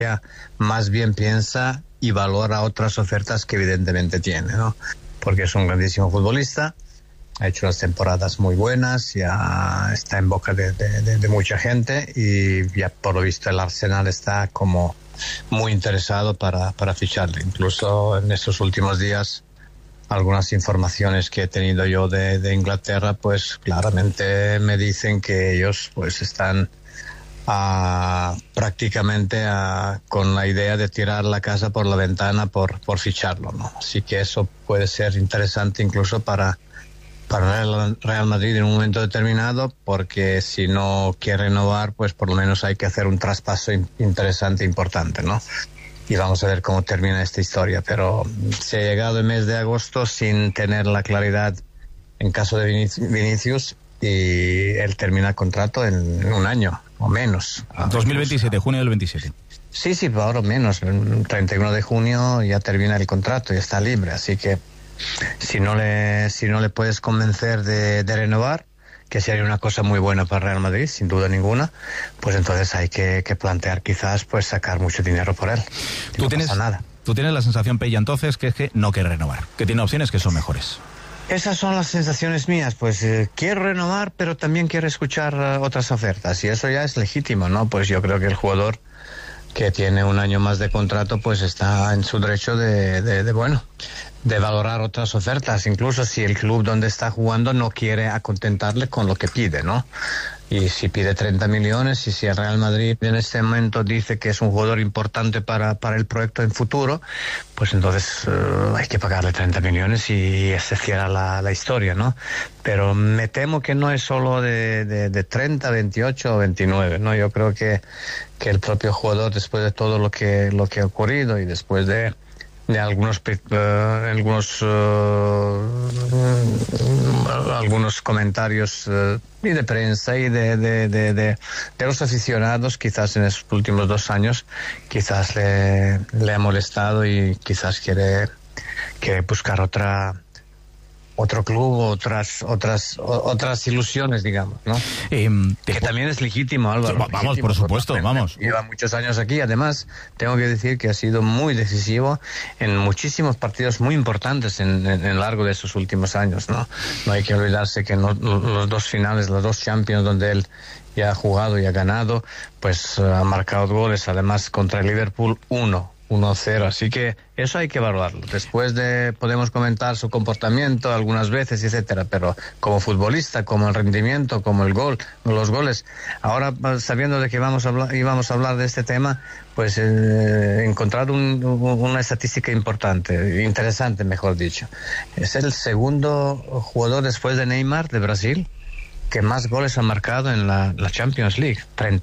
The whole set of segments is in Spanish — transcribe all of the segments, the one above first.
más bien piensa y valora otras ofertas que evidentemente tiene, ¿no? Porque es un grandísimo futbolista, ha hecho unas temporadas muy buenas, ya está en boca de mucha gente y ya por lo visto el Arsenal está como muy interesado para ficharle. Incluso en estos últimos días algunas informaciones que he tenido yo de Inglaterra, pues claramente me dicen que ellos pues están prácticamente con la idea de tirar la casa por la ventana por ficharlo, ¿no? Así que eso puede ser interesante incluso para Real Madrid en un momento determinado, porque si no quiere renovar, pues por lo menos hay que hacer un traspaso interesante, importante, ¿no? Y vamos a ver cómo termina esta historia, pero se ha llegado el mes de agosto sin tener la claridad en caso de Vinicius, y él termina el contrato en un año o menos. 2027, junio del 27. Sí, pero ahora menos. El 31 de junio ya termina el contrato y está libre, así que si no le puedes convencer de renovar, que sería una cosa muy buena para Real Madrid, sin duda ninguna, pues entonces hay que plantear quizás pues sacar mucho dinero por él. Tú tienes la sensación, Pella, entonces, que es que no quiere renovar, que tiene opciones que son mejores. Esas son las sensaciones mías, pues quiero renovar, pero también quiero escuchar otras ofertas, y eso ya es legítimo, ¿no? Pues yo creo que el jugador que tiene un año más de contrato pues está en su derecho de valorar otras ofertas, incluso si el club donde está jugando no quiere acontentarle con lo que pide, ¿no? Y si pide 30 millones y si el Real Madrid en este momento dice que es un jugador importante para el proyecto en futuro, pues entonces hay que pagarle 30 millones y se cierra la historia, ¿no? Pero me temo que no es solo de 30, 28 o 29, ¿no? Yo creo que el propio jugador, después de todo lo que ha ocurrido y después de algunos comentarios y de prensa y de los aficionados, quizás en estos últimos 2 años, quizás le ha molestado y quizás quiere buscar otro club, otras ilusiones, digamos, ¿no? Que también es legítimo, Álvaro. Vamos, legítimo, por supuesto, vamos. Lleva muchos años aquí, además, tengo que decir que ha sido muy decisivo en muchísimos partidos muy importantes en largo de esos últimos años, ¿no? No hay que olvidarse que los 2 finales, los 2 Champions donde él ya ha jugado y ha ganado, pues ha marcado goles, además contra el Liverpool 1-0, así que eso hay que valorarlo. Después podemos comentar su comportamiento algunas veces, etcétera, pero como futbolista, como el rendimiento, como el gol, los goles. Ahora, sabiendo de que íbamos a hablar de este tema, pues he encontrado una estadística interesante, mejor dicho. Es el segundo jugador después de Neymar de Brasil que más goles ha marcado en la Champions League,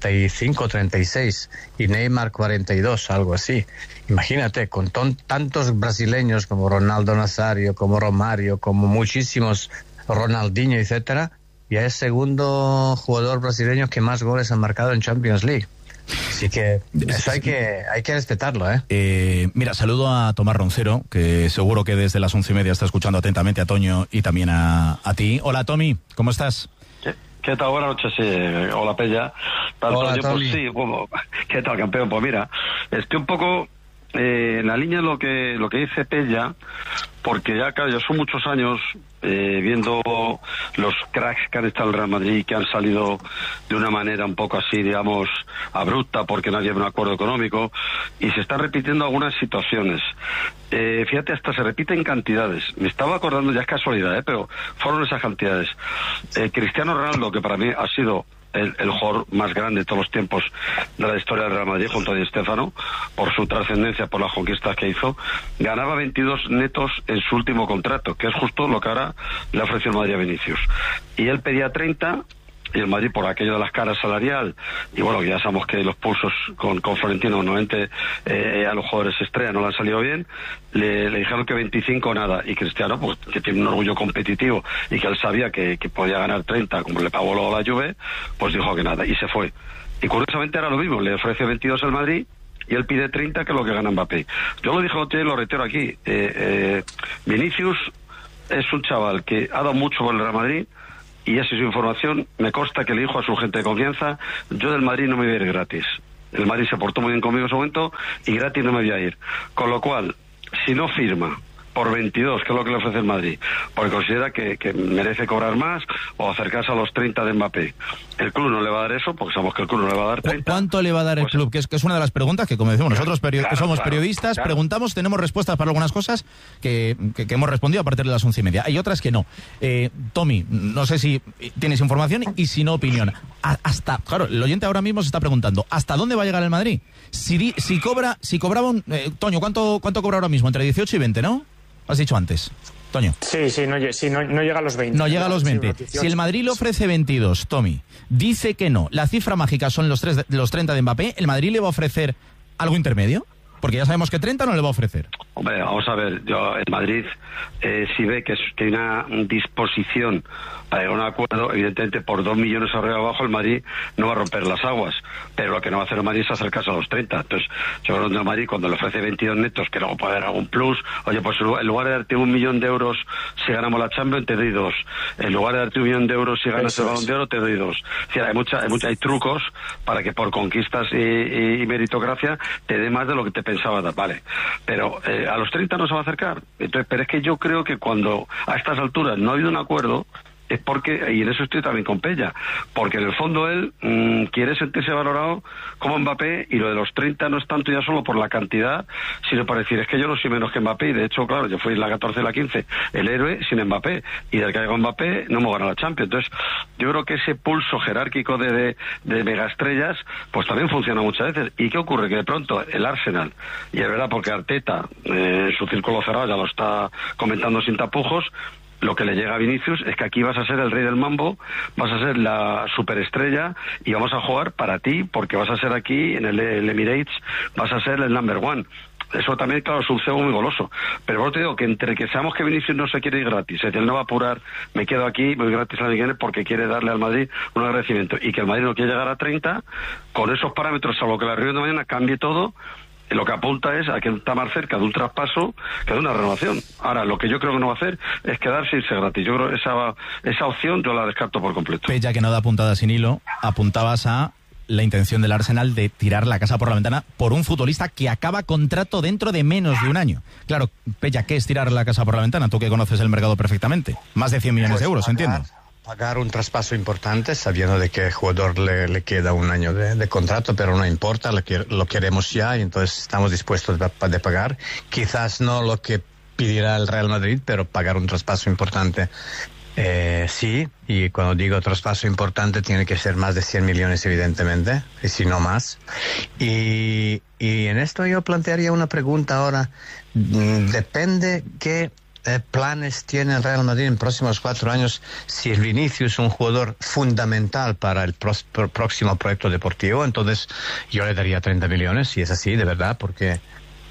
35-36, y Neymar 42, algo así. Imagínate, con tantos brasileños como Ronaldo Nazario, como Romario, como muchísimos, Ronaldinho, etcétera, ya es segundo jugador brasileño que más goles ha marcado en Champions League. Así que eso hay que respetarlo, ¿eh? Mira, saludo a Tomás Roncero, que seguro que desde las 11:30 está escuchando atentamente a Toño y también a ti. Hola, Tommy, ¿cómo estás? ¿Qué tal? Buenas noches, sí. Hola, Pella. Hola, pues sí, ¿qué tal, campeón? Pues mira, estoy un poco en la línea de lo que dice Pella, porque ya, claro, yo son muchos años viendo los cracks que han estado en el Real Madrid, que han salido de una manera un poco así, digamos, abrupta, porque nadie ve un acuerdo económico, y se están repitiendo algunas situaciones. Fíjate, hasta se repiten cantidades. Me estaba acordando, ya es casualidad, pero fueron esas cantidades. Cristiano Ronaldo, que para mí ha sido el jugador más grande de todos los tiempos de la historia del Real Madrid, junto a Di Stéfano, por su trascendencia, por las conquistas que hizo, ganaba 22 netos en su último contrato, que es justo lo que ahora le ofreció el Madrid a Vinicius. Y él pedía 30, y el Madrid, por aquello de las caras salarial, y bueno, ya sabemos que los pulsos con Florentino normalmente a los jugadores estrella no le han salido bien, le dijeron que 25 nada, y Cristiano, pues, que tiene un orgullo competitivo y que él sabía que podía ganar 30, como le pagó luego la Juve, pues dijo que nada, y se fue. Y curiosamente era lo mismo, le ofrece 22 al Madrid y él pide 30, que es lo que gana Mbappé. Yo lo dije y lo reitero aquí, Vinicius es un chaval que ha dado mucho por el Real Madrid, y esa es su información. Me consta que le dijo a su gente de confianza: yo del Madrid no me voy a ir gratis. El Madrid se portó muy bien conmigo en ese momento y gratis no me voy a ir. Con lo cual, si no firma por 22, que es lo que le ofrece el Madrid, porque considera que merece cobrar más o acercarse a los 30 de Mbappé, el club no le va a dar eso, porque sabemos que el club no le va a dar 30. ¿Cuánto le va a dar el club? Que es una de las preguntas que, como decimos nosotros, que somos periodistas, preguntamos, tenemos respuestas para algunas cosas que hemos respondido a partir de las 11:30. Hay otras que no. Tommy, no sé si tienes información y si no, opinión. Claro, el oyente ahora mismo se está preguntando, ¿hasta dónde va a llegar el Madrid? Si cobraba un... Toño, ¿cuánto cobra ahora mismo? Entre 18 y 20, ¿no? Has dicho antes, Toño. Sí, no llega a los 20. No llega a los 20. Si el Madrid le ofrece 22, Tommy, dice que no, la cifra mágica son los 30 de Mbappé, ¿el Madrid le va a ofrecer algo intermedio? Porque ya sabemos que 30 no le va a ofrecer. Hombre, vamos a ver, el Madrid, si ve que hay una disposición para llegar a un acuerdo, evidentemente por 2 millones arriba o abajo el Madrid no va a romper las aguas, pero lo que no va a hacer el Madrid es acercarse a los 30. Entonces, yo creo que el Madrid, cuando le ofrece 22 netos, que luego puede haber algún plus, oye, pues en lugar de darte 1 millón de euros si ganamos la Champions, te doy 2. En lugar de darte 1 millón de euros si ganas el Balón de Oro, te doy 2. Es decir, hay trucos para que por conquistas y meritocracia te dé más de lo que te pensaba dar, vale. Pero a los 30 no se va a acercar. Entonces, pero es que yo creo que cuando a estas alturas no ha habido un acuerdo, es porque, y en eso estoy también con Pella, porque en el fondo él quiere sentirse valorado como Mbappé, y lo de los 30 no es tanto ya solo por la cantidad, sino para decir, es que yo no soy menos que Mbappé, y de hecho, claro, yo fui la 14 y la 15 el héroe sin Mbappé, y del que haya con Mbappé no hemos ganado la Champions. Entonces, yo creo que ese pulso jerárquico de megaestrellas, pues también funciona muchas veces. ¿Y qué ocurre? Que de pronto el Arsenal, y es verdad porque Arteta, su círculo cerrado ya lo está comentando sin tapujos, lo que le llega a Vinicius es que aquí vas a ser el rey del mambo, vas a ser la superestrella y vamos a jugar para ti, porque vas a ser aquí en el Emirates, vas a ser el number one. Eso también, claro, es un cebo muy goloso. Pero vos te digo que entre que seamos que Vinicius no se quiere ir gratis, es decir, él no va a apurar, me quedo aquí, voy gratis a la Liga porque quiere darle al Madrid un agradecimiento, y que el Madrid no quiere llegar a 30, con esos parámetros, salvo que la reunión de mañana cambie todo, lo que apunta es a que está más cerca de un traspaso que de una renovación. Ahora, lo que yo creo que no va a hacer es quedarse y irse gratis. Yo creo que esa opción yo la descarto por completo. Pella, que no da puntada sin hilo, apuntabas a la intención del Arsenal de tirar la casa por la ventana por un futbolista que acaba contrato dentro de menos de un año. Claro, Pella, ¿qué es tirar la casa por la ventana? Tú que conoces el mercado perfectamente. Más de 100 millones de euros, entiendo. Pagar un traspaso importante sabiendo de que el jugador le queda un año de contrato, pero no importa, lo queremos ya y entonces estamos dispuestos a pagar. Quizás no lo que pidiera el Real Madrid, pero pagar un traspaso importante. Sí, y cuando digo traspaso importante tiene que ser más de 100 millones evidentemente, y si no más. Y en esto yo plantearía una pregunta ahora. Depende qué planes tiene el Real Madrid en próximos 4 años. Si el Vinicius es un jugador fundamental para el próximo proyecto deportivo, entonces yo le daría 30 millones, si es así, de verdad, porque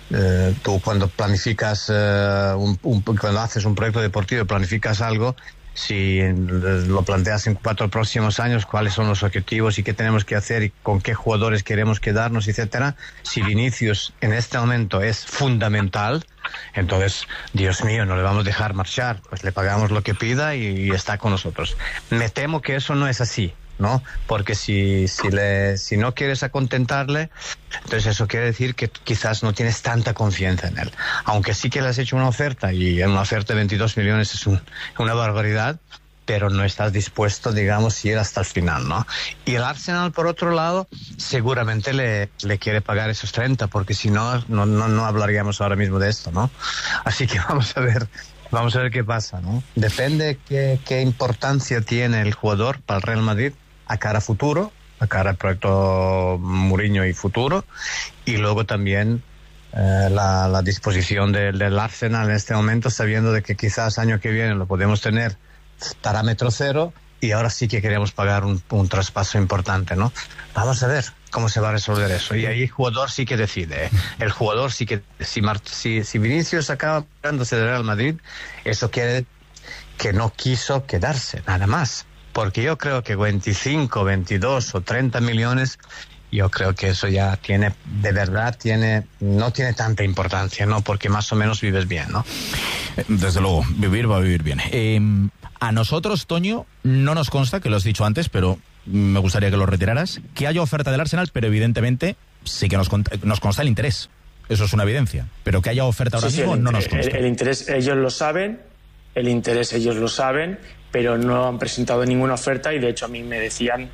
tú cuando planificas, cuando haces un proyecto deportivo y planificas algo, si lo planteas en 4 próximos años, cuáles son los objetivos y qué tenemos que hacer y con qué jugadores queremos quedarnos, etcétera. Si Vinicius en este momento es fundamental, entonces, Dios mío, no le vamos a dejar marchar, pues le pagamos lo que pida y está con nosotros. Me temo que eso no es así, ¿no? Porque si no quieres acontentarle, entonces eso quiere decir que quizás no tienes tanta confianza en él. Aunque sí que le has hecho una oferta, y una oferta de 22 millones es una barbaridad, pero no estás dispuesto, digamos, a ir hasta el final, ¿no? Y el Arsenal, por otro lado, seguramente le quiere pagar esos 30, porque si no, no hablaríamos ahora mismo de esto, ¿no? Así que vamos a ver qué pasa, ¿no? Depende qué importancia tiene el jugador para el Real Madrid a cara futuro, a cara al proyecto Mourinho y futuro, y luego también la disposición del Arsenal en este momento, sabiendo de que quizás año que viene lo podemos tener parámetro cero y ahora sí que queremos pagar un traspaso importante, ¿no? Vamos a ver cómo se va a resolver eso. Y ahí el jugador sí que decide, ¿eh? El jugador sí que, si Vinicius acaba pagándose del Real Madrid, eso quiere que no quiso quedarse, nada más. Porque yo creo que 25, 22 o 30 millones, yo creo que eso ya tiene, de verdad, no tiene tanta importancia, ¿no? Porque más o menos vives bien, ¿no? Desde luego, vivir va a vivir bien. A nosotros, Toño, no nos consta, que lo has dicho antes, pero me gustaría que lo retiraras, que haya oferta del Arsenal, pero evidentemente sí que nos consta el interés. Eso es una evidencia. Pero que haya oferta ahora mismo no nos consta. El interés ellos lo saben, pero no han presentado ninguna oferta y de hecho a mí me decían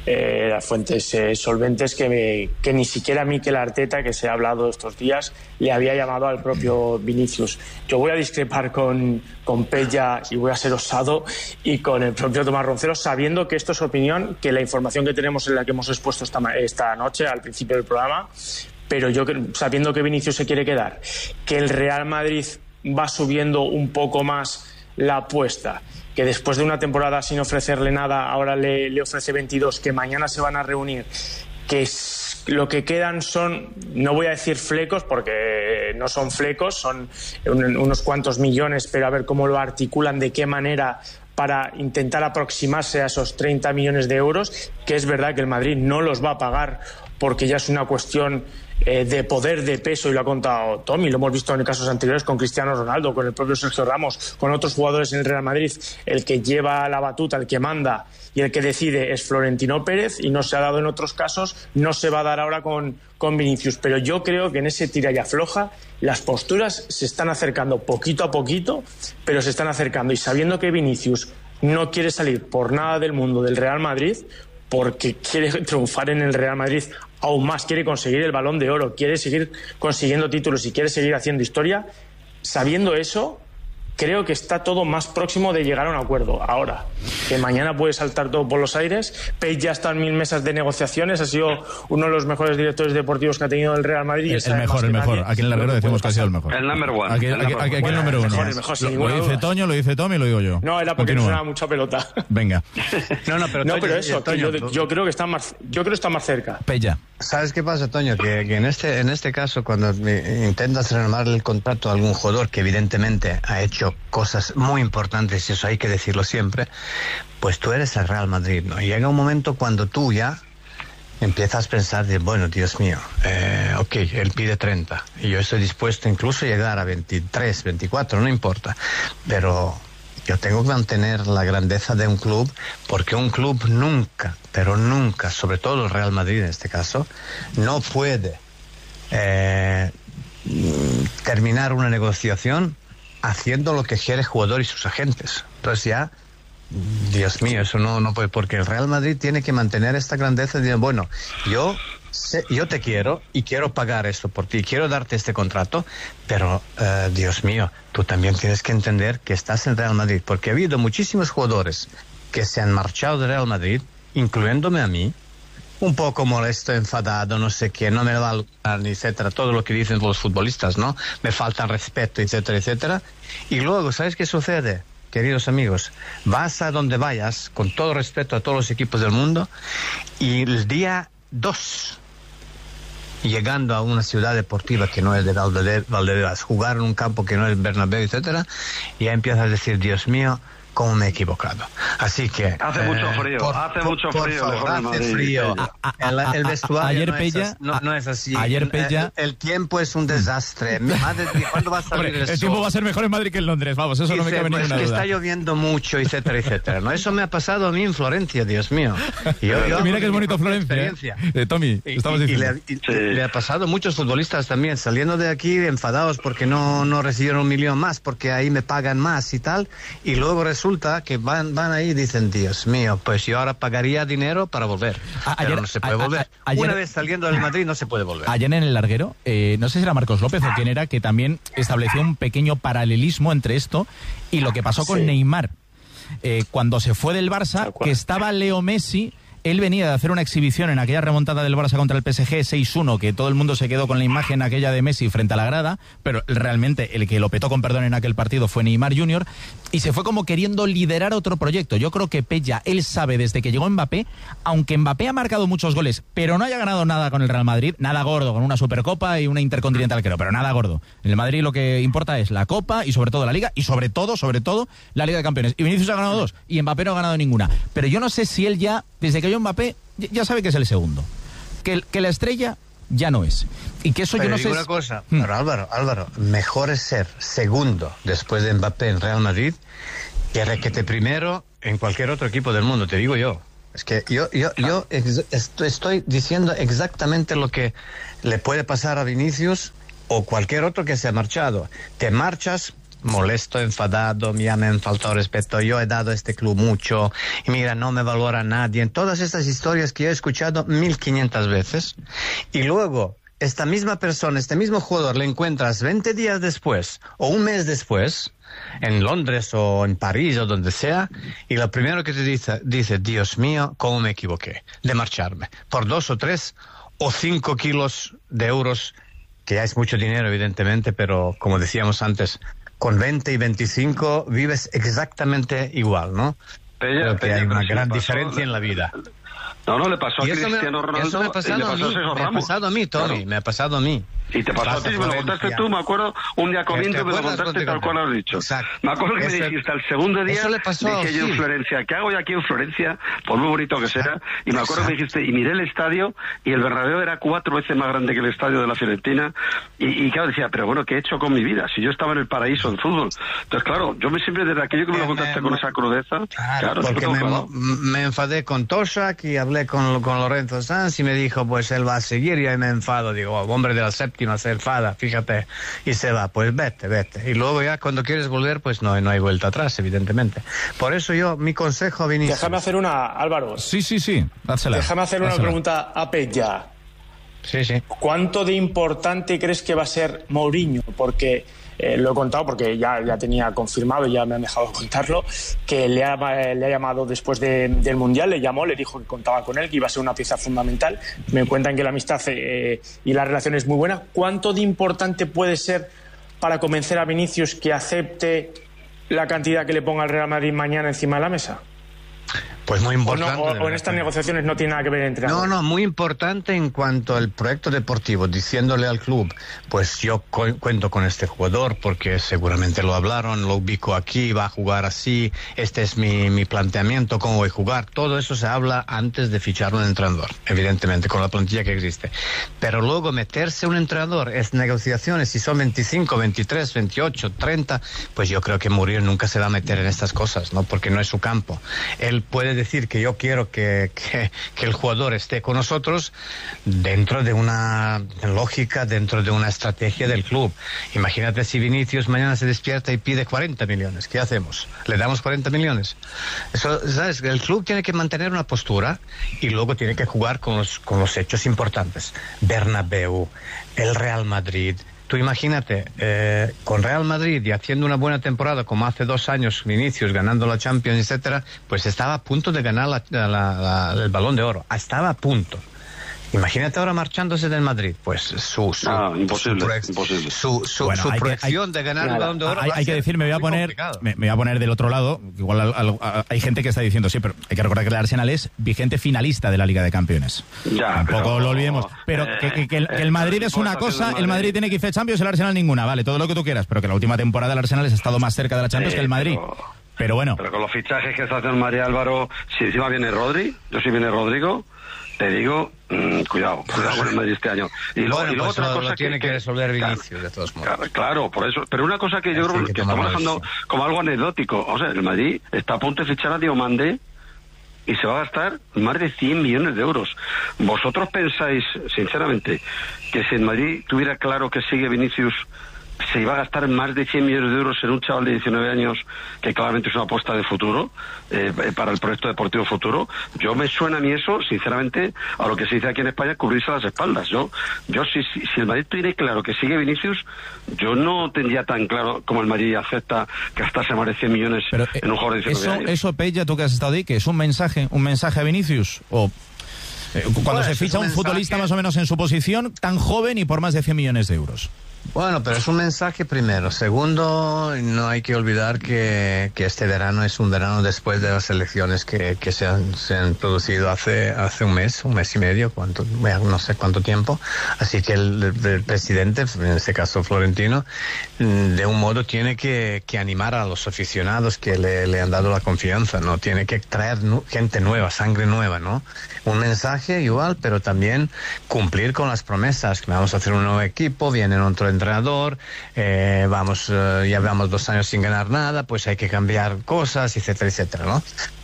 las fuentes solventes que ni siquiera Mikel Arteta, que se ha hablado estos días, le había llamado al propio Vinicius. Yo voy a discrepar con Pella y voy a ser osado y con el propio Tomás Roncero, sabiendo que esto es opinión, que la información que tenemos es la que hemos expuesto esta noche al principio del programa, pero yo sabiendo que Vinicius se quiere quedar, que el Real Madrid va subiendo un poco más la apuesta, que después de una temporada sin ofrecerle nada ahora le ofrece 22, que mañana se van a reunir, que lo que quedan son, no voy a decir flecos porque no son flecos, son unos cuantos millones, pero a ver cómo lo articulan, de qué manera, para intentar aproximarse a esos 30 millones de euros, que es verdad que el Madrid no los va a pagar porque ya es una cuestión de poder, de peso, y lo ha contado Tommy, lo hemos visto en casos anteriores con Cristiano Ronaldo, con el propio Sergio Ramos, con otros jugadores en el Real Madrid. El que lleva la batuta, el que manda y el que decide es Florentino Pérez, y no se ha dado en otros casos, no se va a dar ahora con Vinicius. Pero yo creo que en ese tira y afloja las posturas se están acercando poquito a poquito, pero se están acercando, y sabiendo que Vinicius no quiere salir por nada del mundo del Real Madrid, porque quiere triunfar en el Real Madrid aún más, quiere conseguir el Balón de Oro, quiere seguir consiguiendo títulos y quiere seguir haciendo historia. Sabiendo eso, creo que está todo más próximo de llegar a un acuerdo. Ahora, que mañana puede saltar todo por los aires. Page ya está en 1000 mesas de negociaciones, ha sido uno de los mejores directores deportivos que ha tenido el Real Madrid. El mejor. Aquí en el larguero decimos que ha sido el mejor. El number one. Aquí el número uno. El mejor, sin lo dice Toño, lo dice Tommy, lo digo yo. No, era porque no sonaba mucha pelota. Venga. Pero eso, Toño, yo creo que está más cerca. Pella. ¿Sabes qué pasa, Toño? Que en este caso, cuando intentas renovar el contrato a algún jugador que evidentemente ha hecho cosas muy importantes, y eso hay que decirlo siempre, pues tú eres el Real Madrid, ¿no? Y llega un momento cuando tú ya empiezas a pensar de, bueno, Dios mío, ok, él pide 30 y yo estoy dispuesto incluso a llegar a 23, 24, no importa, pero yo tengo que mantener la grandeza de un club, porque un club nunca, pero nunca, sobre todo el Real Madrid en este caso, no puede terminar una negociación haciendo lo que quiere el jugador y sus agentes. Entonces ya, Dios mío, eso no puede, porque el Real Madrid tiene que mantener esta grandeza de, bueno, yo te quiero y quiero pagar esto por ti, quiero darte este contrato, pero Dios mío, tú también tienes que entender que estás en Real Madrid, porque ha habido muchísimos jugadores que se han marchado de Real Madrid, incluyéndome a mí, un poco molesto, enfadado, no sé qué, no me va a etcétera, todo lo que dicen los futbolistas, ¿no? Me falta respeto, etcétera, etcétera. Y luego, ¿sabes qué sucede, queridos amigos? Vas a donde vayas, con todo respeto a todos los equipos del mundo, y el día 2, llegando a una ciudad deportiva que no es de Valdebebas, jugar en un campo que no es Bernabéu, etcétera, ya empiezas a decir, Dios mío, cómo me he equivocado. Así que hace mucho frío, hace frío. El vestuario ayer no es así. Ayer Pella, el tiempo es un desastre. Madre mía, ¿cuándo va a salir el sol? tiempo va a ser mejor en Madrid que en Londres, vamos, eso no me cabe ninguna duda. Está lloviendo mucho, etcétera, etcétera. ¿No? Eso me ha pasado a mí en Florencia, Dios mío. Mira que es bonito Florencia. Tommy, estamos diciendo. Le ha pasado a muchos futbolistas también, saliendo de aquí enfadados porque no recibieron 1 millón más, porque ahí me pagan más y tal, y luego resulta que van ahí y dicen, Dios mío, pues yo ahora pagaría dinero para volver. Pero no se puede volver. Una vez saliendo del Madrid no se puede volver. Ayer en el larguero, no sé si era Marcos López o quién era, que también estableció un pequeño paralelismo entre esto y lo que pasó con Neymar. Cuando se fue del Barça, que estaba Leo Messi. Él venía de hacer una exhibición en aquella remontada del Barça contra el PSG 6-1, que todo el mundo se quedó con la imagen aquella de Messi frente a la grada, pero realmente el que lo petó con perdón en aquel partido fue Neymar Jr., y se fue como queriendo liderar otro proyecto. Yo creo que Pella, él sabe desde que llegó Mbappé, aunque Mbappé ha marcado muchos goles, pero no haya ganado nada con el Real Madrid, nada gordo, con una Supercopa y una Intercontinental, creo, pero nada gordo. En el Madrid lo que importa es la Copa y sobre todo la Liga, y sobre todo, la Liga de Campeones. Y Vinicius ha ganado 2 y Mbappé no ha ganado ninguna. Pero yo no sé si él ya, desde que Mbappé ya sabe que es el segundo, que la estrella ya no es, y que eso pero yo no sé una cosa, pero Álvaro, mejor es ser segundo después de Mbappé en Real Madrid que requete primero en cualquier otro equipo del mundo, te digo yo. Es que yo estoy diciendo exactamente lo que le puede pasar a Vinicius o cualquier otro que se ha marchado. Te marchas molesto, enfadado, ya me han faltado respeto, yo he dado a este club mucho, y mira, no me valora nadie. En todas estas historias que yo he escuchado 1500 veces, y luego esta misma persona, este mismo jugador, le encuentras 20 días después o un mes después, en Londres o en París o donde sea, y lo primero que te dice, Dios mío, cómo me equivoqué de marcharme, por 2 o 3 o 5 kilos de euros, que ya es mucho dinero evidentemente, pero como decíamos antes, con 20 y 25 vives exactamente igual, ¿no? Creo que hay una gran diferencia en la vida. No, le pasó a Cristiano Ronaldo. Eso me ha pasado a mí, Tony, claro. Me ha pasado a mí. Y te pasó a ti, me lo contaste tú, me acuerdo, un día comiendo y me lo contaste tal cual has dicho. Exacto. Me acuerdo que me dijiste al segundo día, dije yo en Florencia, ¿qué hago yo aquí en Florencia? Por muy bonito que sea. Y me acuerdo que me dijiste, y miré el estadio, y el Bernabéu era 4 veces más grande que el estadio de la Fiorentina. Y claro, decía, pero bueno, ¿qué he hecho con mi vida? Si yo estaba en el paraíso del fútbol. Entonces, claro, yo siempre desde aquello que me lo contaste con esa crudeza, claro, porque me enfadé con Toshak y hablé con Lorenzo Sanz y me dijo, pues él va a seguir, y ahí me enfado. Digo, hombre de la séptima se enfada, fíjate, y se va, pues vete. Y luego ya cuando quieres volver, pues no hay vuelta atrás, evidentemente. Por eso mi consejo a Vinicius... Déjame hacer una, Álvaro. Sí, dásela. Déjame hacer una pregunta a Pella. Sí. ¿Cuánto de importante crees que va a ser Mourinho? Porque lo he contado, porque ya tenía confirmado, ya me han dejado contarlo, que le ha llamado después del Mundial, le llamó, le dijo que contaba con él, que iba a ser una pieza fundamental. Me cuentan que la amistad y la relación es muy buena. ¿Cuánto de importante puede ser para convencer a Vinicius que acepte la cantidad que le ponga el Real Madrid mañana encima de la mesa? Pues muy importante. O en estas negociaciones no tiene nada que ver el entrenador. No, muy importante en cuanto al proyecto deportivo, diciéndole al club, pues yo cuento con este jugador porque seguramente lo hablaron, lo ubico aquí, va a jugar así, este es mi planteamiento, cómo voy a jugar. Todo eso se habla antes de fichar un entrenador, evidentemente, con la plantilla que existe. Pero luego meterse un entrenador, es negociaciones, si son 25, 23, 28, 30, pues yo creo que Mourinho nunca se va a meter en estas cosas, ¿no? Porque no es su campo. Él puede decir que yo quiero que el jugador esté con nosotros dentro de una lógica, dentro de una estrategia del club. Imagínate si Vinicius mañana se despierta y pide 40 millones. ¿Qué hacemos? ¿Le damos 40 millones? Eso, ¿sabes? El club tiene que mantener una postura y luego tiene que jugar con los hechos importantes. Bernabéu, el Real Madrid. Tú imagínate, con Real Madrid y haciendo una buena temporada como hace 2 años, Vinicius ganando la Champions, etcétera, pues estaba a punto de ganar el Balón de Oro. Estaba a punto. Imagínate ahora marchándose del Madrid, pues imposible. Su proyección de ganar el Balón de Oro. Hay que decir, me voy a poner del otro lado. Igual hay gente que está diciendo, sí, pero hay que recordar que el Arsenal es vigente finalista de la Liga de Campeones. Tampoco lo olvidemos. Pero que el Madrid es una cosa, el Madrid tiene 15 Champions, el Arsenal ninguna, vale, todo lo que tú quieras, pero que la última temporada el Arsenal ha estado más cerca de la Champions que el Madrid. Pero bueno. Pero con los fichajes que está haciendo María Álvaro, si encima viene viene Rodrigo, te digo, cuidado con el Madrid este año. Y luego pues otra cosa lo tiene que resolver Vinicius, de todos modos. Claro, por eso. Pero una cosa que yo creo que estamos dejando como algo anecdótico. O sea, el Madrid está a punto de fichar a Diomandé y se va a gastar más de 100 millones de euros. ¿Vosotros pensáis, sinceramente, que si el Madrid tuviera claro que sigue Vinicius, se iba a gastar más de 100 millones de euros en un chaval de 19 años que claramente es una apuesta de futuro para el proyecto deportivo futuro? Yo me suena a mí eso, sinceramente, a lo que se dice aquí en España, cubrirse las espaldas. Yo si el Madrid tiene claro que sigue Vinicius, yo no tendría tan claro como el Madrid acepta gastarse más de 100 millones en un jugador de 19 años. Eso, Pella, tú que has estado ahí, que es un mensaje a Vinicius, o cuando se ficha un futbolista más o menos en su posición, tan joven y por más de 100 millones de euros. Bueno, pero es un mensaje primero. Segundo, no hay que olvidar que este verano es un verano después de las elecciones que se han producido hace un mes y medio, no sé cuánto tiempo. Así que el presidente, en este caso Florentino, de un modo tiene que animar a los aficionados que le han dado la confianza, ¿no? Tiene que traer gente nueva, sangre nueva, ¿no? Un mensaje igual, pero también cumplir con las promesas, que vamos a hacer un nuevo equipo, viene otro entrenador, ya llevamos 2 años sin ganar nada, pues hay que cambiar cosas, etcétera, etcétera, ¿no?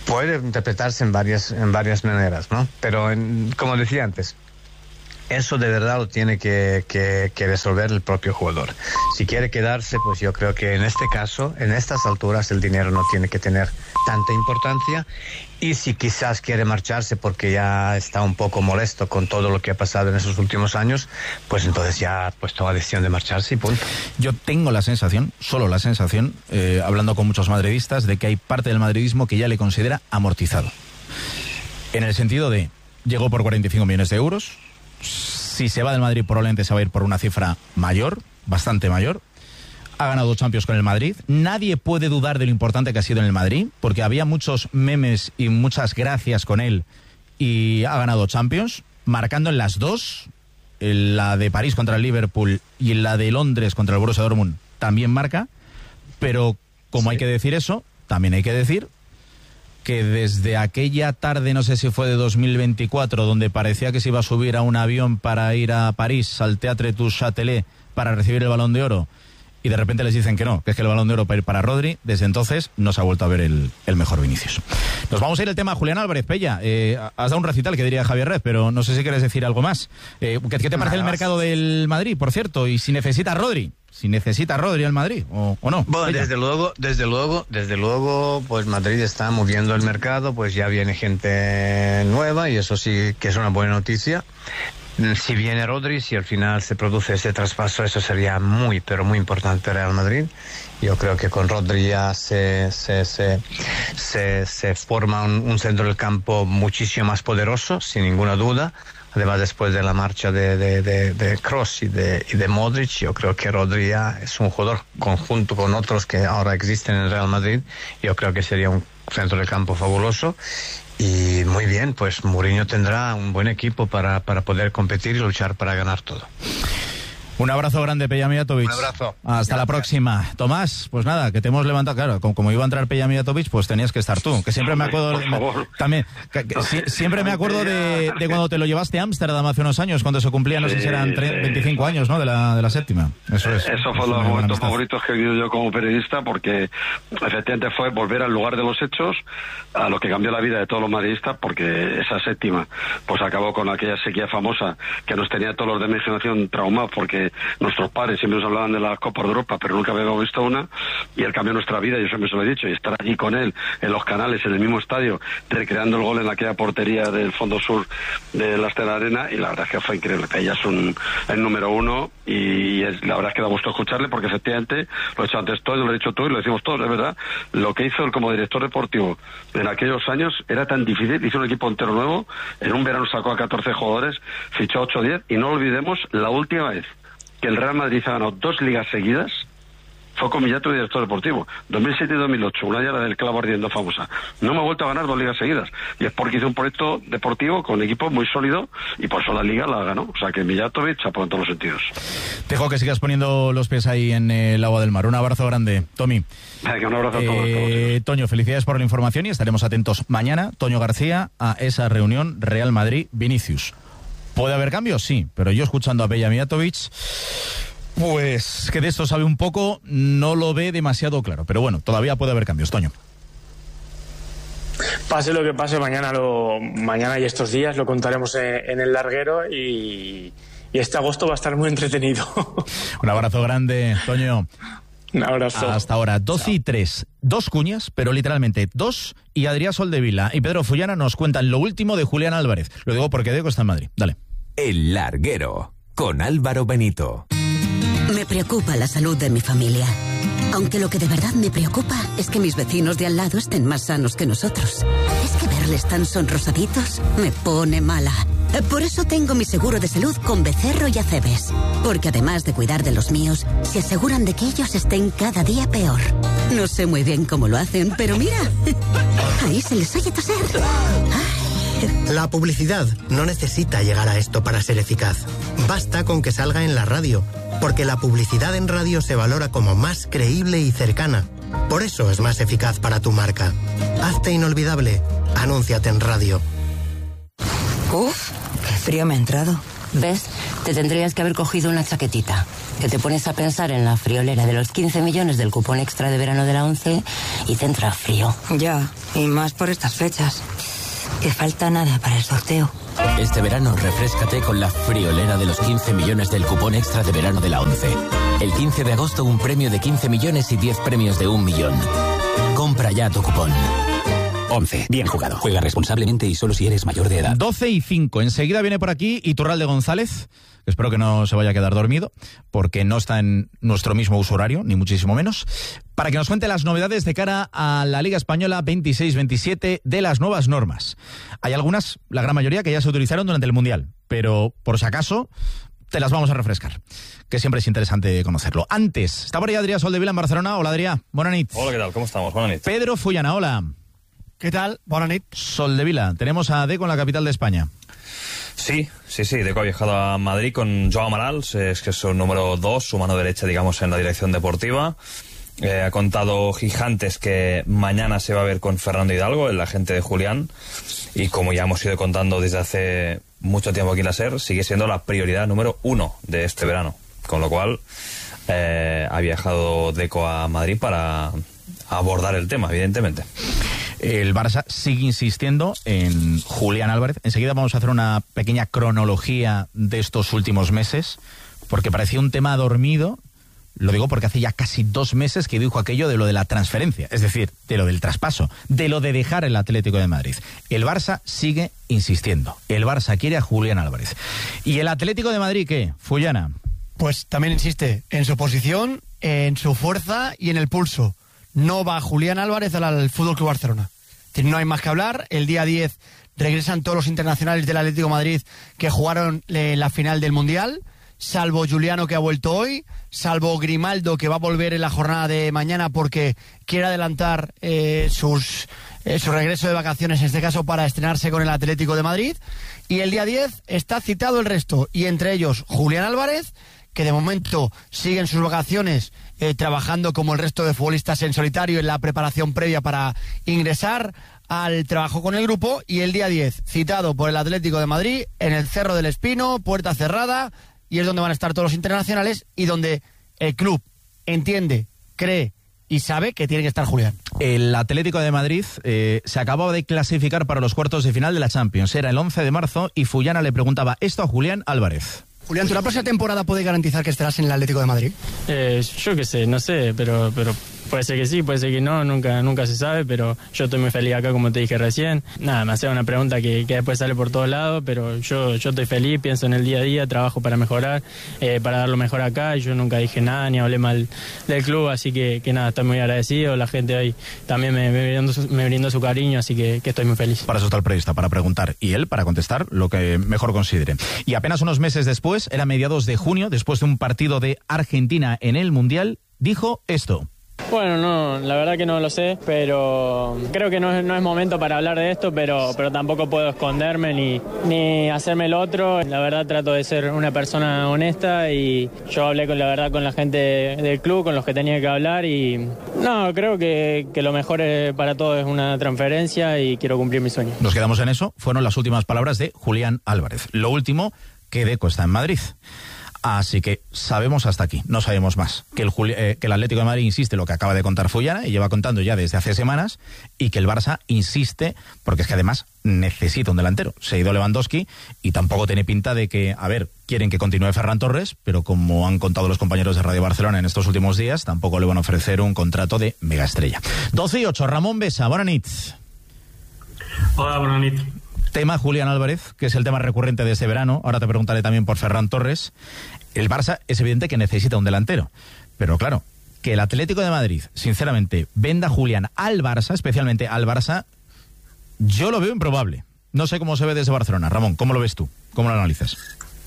puede interpretarse en varias maneras, ¿no? Pero como decía antes, eso de verdad lo tiene que resolver el propio jugador. Si quiere quedarse, pues yo creo que en este caso, en estas alturas, el dinero no tiene que tener tanta importancia. Y si quizás quiere marcharse porque ya está un poco molesto con todo lo que ha pasado en esos últimos años, pues entonces ya pues toma la decisión de marcharse y punto. Yo tengo la sensación, solo la sensación, hablando con muchos madridistas, de que hay parte del madridismo que ya le considera amortizado. En el sentido de, llegó por 45 millones de euros, si se va del Madrid probablemente se va a ir por una cifra mayor, bastante mayor. Ha ganado Champions con el Madrid. Nadie puede dudar de lo importante que ha sido en el Madrid, porque había muchos memes y muchas gracias con él, y ha ganado Champions, marcando en las dos, en la de París contra el Liverpool y en la de Londres contra el Borussia Dortmund, también marca. Pero como hay que decir eso, también hay que decir que desde aquella tarde, no sé si fue de 2024, donde parecía que se iba a subir a un avión para ir a París, al Théâtre du Châtelet, para recibir el Balón de Oro, y de repente les dicen que no, que es que el Balón de Oro para ir para Rodri, desde entonces no se ha vuelto a ver el mejor Vinicius. Nos vamos a ir al tema Julián Álvarez. Pella, has dado un recital, que diría Javier Rez, pero no sé si quieres decir algo más. ¿Qué te parece el mercado del Madrid, por cierto? Y si necesita a Rodri. Si necesita Rodri al Madrid, o no. Bueno, desde luego, pues Madrid está moviendo el mercado, pues ya viene gente nueva y eso sí que es una buena noticia. Si viene Rodri, si al final se produce ese traspaso, eso sería muy, pero muy importante Real Madrid. Yo creo que con Rodri ya se forma un centro del campo muchísimo más poderoso, sin ninguna duda. Además, después de la marcha de Kroos y de Modric, yo creo que Rodri ya es un jugador conjunto con otros que ahora existen en el Real Madrid. Yo creo que sería un centro de campo fabuloso. Y muy bien, pues Mourinho tendrá un buen equipo para poder competir y luchar para ganar todo. Un abrazo grande, Peja Mijatovic. Un abrazo. Hasta la próxima. Tomás, pues nada, que te hemos levantado. Claro, como iba a entrar Peja Mijatovic, pues tenías que estar tú. Que siempre me acuerdo también. Siempre me acuerdo de cuando te lo llevaste a Ámsterdam hace unos años, cuando se cumplía, no sé si eran 25 años, ¿no? De la séptima. Eso es. Eso fue los momentos favoritos que he vivido yo como periodista, porque efectivamente fue volver al lugar de los hechos, a lo que cambió la vida de todos los madridistas, porque esa séptima pues acabó con aquella sequía famosa que nos tenía todos los de mi generación traumados, porque nuestros padres siempre nos hablaban de la Copa de Europa, pero nunca habíamos visto una, y él cambió nuestra vida, yo siempre se lo he dicho, y estar allí con él, en los canales, en el mismo estadio, recreando el gol en aquella portería del fondo sur de la Estela Arena, y la verdad es que fue increíble. Ella es el número uno, y la verdad es que da gusto escucharle, porque efectivamente, lo he hecho antes todo, lo he dicho tú, y lo decimos todos, es verdad, lo que hizo él como director deportivo en aquellos años era tan difícil, hizo un equipo entero nuevo, en un verano sacó a 14 jugadores, fichó 8 o 10, y no olvidemos la última vez que el Real Madrid ha ganado 2 ligas seguidas fue con Millato y director deportivo, 2007 y 2008, una ya la del clavo ardiendo famosa. No me ha vuelto a ganar 2 ligas seguidas, y es porque hizo un proyecto deportivo con equipo muy sólido, y por eso la liga la ganó. O sea que Mijatovic chapó en todos los sentidos. Te dejo que sigas poniendo los pies ahí en el agua del mar. Un abrazo grande, Tommy. Un abrazo a todos. Toño, felicidades por la información y estaremos atentos mañana, Toño García, a esa reunión Real Madrid-Vinicius. ¿Puede haber cambios? Sí, pero yo escuchando a Peja Mijatovic, pues que de esto sabe un poco, no lo ve demasiado claro. Pero bueno, todavía puede haber cambios, Toño. Pase lo que pase, mañana y estos días lo contaremos en el larguero, y este agosto va a estar muy entretenido. Un abrazo grande, Toño. Un abrazo. Hasta ahora, 12:03. 2 cuñas, pero literalmente 2, y Adrián Soldevila y Pedro Fullana nos cuentan lo último de Julián Álvarez. Lo digo porque Diego está en Madrid. Dale. El larguero, con Álvaro Benito. Me preocupa la salud de mi familia. Aunque lo que de verdad me preocupa es que mis vecinos de al lado estén más sanos que nosotros. Es que verles tan sonrosaditos me pone mala. Por eso tengo mi seguro de salud con Becerro y Acebes. Porque además de cuidar de los míos, se aseguran de que ellos estén cada día peor. No sé muy bien cómo lo hacen, pero mira, ahí se les oye toser. La publicidad no necesita llegar a esto para ser eficaz. Basta con que salga en la radio, porque la publicidad en radio se valora como más creíble y cercana. Por eso es más eficaz para tu marca. Hazte inolvidable. Anúnciate en radio. Uf, qué frío me ha entrado. ¿Ves? Te tendrías que haber cogido una chaquetita, que te pones a pensar en la friolera de los 15 millones del cupón extra de verano de la 11 y te entra frío. Ya, y más por estas fechas. Que falta nada para el sorteo. Este verano refréscate con la friolera de los 15 millones del cupón extra de verano de la 11. El 15 de agosto un premio de 15 millones y 10 premios de 1 millón. Compra ya tu cupón. 11. Bien jugado. Juega responsablemente y solo si eres mayor de edad. 12:05. Enseguida viene por aquí Iturralde González. Espero que no se vaya a quedar dormido, porque no está en nuestro mismo uso horario, ni muchísimo menos, para que nos cuente las novedades de cara a la Liga Española 26-27 de las nuevas normas. Hay algunas, la gran mayoría, que ya se utilizaron durante el Mundial, pero por si acaso te las vamos a refrescar, que siempre es interesante conocerlo. Antes, está por ahí Adrià Soldevila en Barcelona. Hola, Adrià. Bona nit. Hola, ¿qué tal? ¿Cómo estamos? Bona nit. Pedro Fullana, hola. ¿Qué tal? Bona nit. Soldevila, tenemos a Deco en la capital de España. Sí. Deco ha viajado a Madrid con Joao Amarals, es que es su número 2, su mano derecha, digamos, en la dirección deportiva. Ha contado Gigantes que mañana se va a ver con Fernando Hidalgo, el agente de Julián, y como ya hemos ido contando desde hace mucho tiempo aquí en la SER, sigue siendo la prioridad número 1 de este verano, con lo cual ha viajado Deco a Madrid para abordar el tema, evidentemente. El Barça sigue insistiendo en Julián Álvarez. Enseguida vamos a hacer una pequeña cronología de estos últimos meses, porque parecía un tema dormido. Lo digo porque hace ya casi 2 meses que dijo aquello de lo de la transferencia, es decir, de lo del traspaso, de lo de dejar el Atlético de Madrid. El Barça sigue insistiendo. El Barça quiere a Julián Álvarez. ¿Y el Atlético de Madrid qué? Fullana. Pues también insiste en su posición, en su fuerza y en el pulso. No va Julián Álvarez al Fútbol Club Barcelona. No hay más que hablar. El día 10 regresan todos los internacionales del Atlético de Madrid que jugaron la final del Mundial, salvo Juliano, que ha vuelto hoy, salvo Grimaldo, que va a volver en la jornada de mañana porque quiere adelantar su regreso de vacaciones, en este caso para estrenarse con el Atlético de Madrid. Y el día 10 está citado el resto, y entre ellos Julián Álvarez, que de momento sigue en sus vacaciones trabajando como el resto de futbolistas en solitario en la preparación previa para ingresar al trabajo con el grupo, y el día 10 citado por el Atlético de Madrid en el Cerro del Espino, puerta cerrada, y es donde van a estar todos los internacionales y donde el club entiende, cree y sabe que tiene que estar Julián. El Atlético de Madrid se acababa de clasificar para los cuartos de final de la Champions. Era el 11 de marzo y Fullana le preguntaba esto a Julián Álvarez. Julián, ¿tú la próxima temporada puedes garantizar que estarás en el Atlético de Madrid? Yo qué sé, no sé, pero puede ser que sí, puede ser que no, nunca se sabe, pero yo estoy muy feliz acá, como te dije recién. Nada, me hacía una pregunta que después sale por todos lados, pero yo estoy feliz, pienso en el día a día, trabajo para mejorar, para dar lo mejor acá, y yo nunca dije nada, ni hablé mal del club, así que nada, estoy muy agradecido, la gente hoy también me brindó su cariño, así que estoy muy feliz. Para eso está el periodista, para preguntar, y él para contestar lo que mejor considere. Y apenas unos meses después, era mediados de junio, después de un partido de Argentina en el Mundial, dijo esto. Bueno, no, la verdad que no lo sé, pero creo que no es momento para hablar de esto, pero tampoco puedo esconderme ni hacerme el otro. La verdad trato de ser una persona honesta, y yo hablé con la gente del club, con los que tenía que hablar, y no, creo que lo mejor para todos es una transferencia y quiero cumplir mi sueño. Nos quedamos en eso, fueron las últimas palabras de Julián Álvarez. Lo último, que Deco está en Madrid. Así que sabemos hasta aquí, no sabemos más. Que el Atlético de Madrid insiste lo que acaba de contar Fullana, y lleva contando ya desde hace semanas, y que el Barça insiste, porque es que además necesita un delantero. Se ha ido Lewandowski y tampoco tiene pinta de que, quieren que continúe Ferran Torres, pero como han contado los compañeros de Radio Barcelona en estos últimos días, tampoco le van a ofrecer un contrato de megaestrella. 12:08, Ramón Besa, bona nit. Hola, bona nit. Tema Julián Álvarez, que es el tema recurrente de este verano. Ahora te preguntaré también por Ferran Torres. El Barça es evidente que necesita un delantero, pero claro, que el Atlético de Madrid, sinceramente, venda a Julián al Barça, especialmente al Barça, yo lo veo improbable. No sé cómo se ve desde Barcelona. Ramón, ¿cómo lo ves tú? ¿Cómo lo analizas?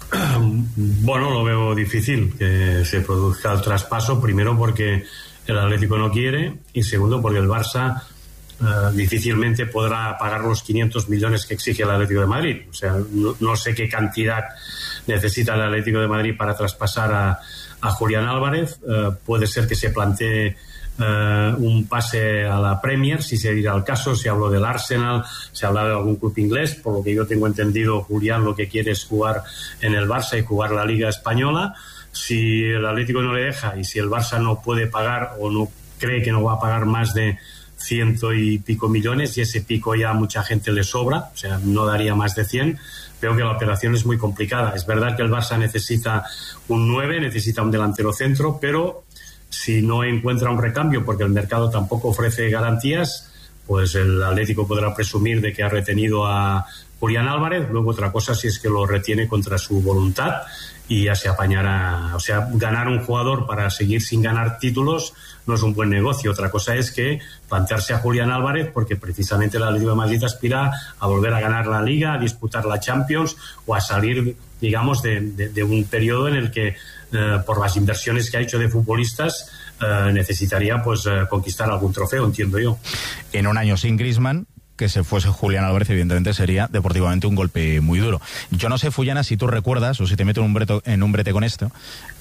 Bueno, lo veo difícil que se produzca el traspaso, primero porque el Atlético no quiere, y segundo porque el Barça difícilmente podrá pagar los 500 millones que exige el Atlético de Madrid. O sea, no sé qué cantidad necesita el Atlético de Madrid para traspasar a Julián Álvarez. Puede ser que se plantee un pase a la Premier, si se diera el caso. Se habló del Arsenal, se habló de algún club inglés. Por lo que yo tengo entendido, Julián lo que quiere es jugar en el Barça y jugar la Liga Española. Si el Atlético no le deja y si el Barça no puede pagar o no cree que no va a pagar más de 100 y pico millones, y ese pico ya a mucha gente le sobra, o sea, no daría más de 100, veo que la operación es muy complicada. Es verdad que el Barça necesita un 9, necesita un delantero centro, pero si no encuentra un recambio, porque el mercado tampoco ofrece garantías, pues el Atlético podrá presumir de que ha retenido a Julián Álvarez. Luego otra cosa si es que lo retiene contra su voluntad y ya se apañará. O sea, ganar un jugador para seguir sin ganar títulos no es un buen negocio. Otra cosa es que plantearse a Julián Álvarez, porque precisamente el Atlético de Madrid aspira a volver a ganar la Liga, a disputar la Champions o a salir, digamos, de un periodo en el que por las inversiones que ha hecho de futbolistas necesitaría pues conquistar algún trofeo, entiendo yo. En un año sin Griezmann, que se fuese Julián Álvarez, evidentemente sería deportivamente un golpe muy duro. Yo no sé, Fullana, si tú recuerdas, o si te meto en un brete con esto,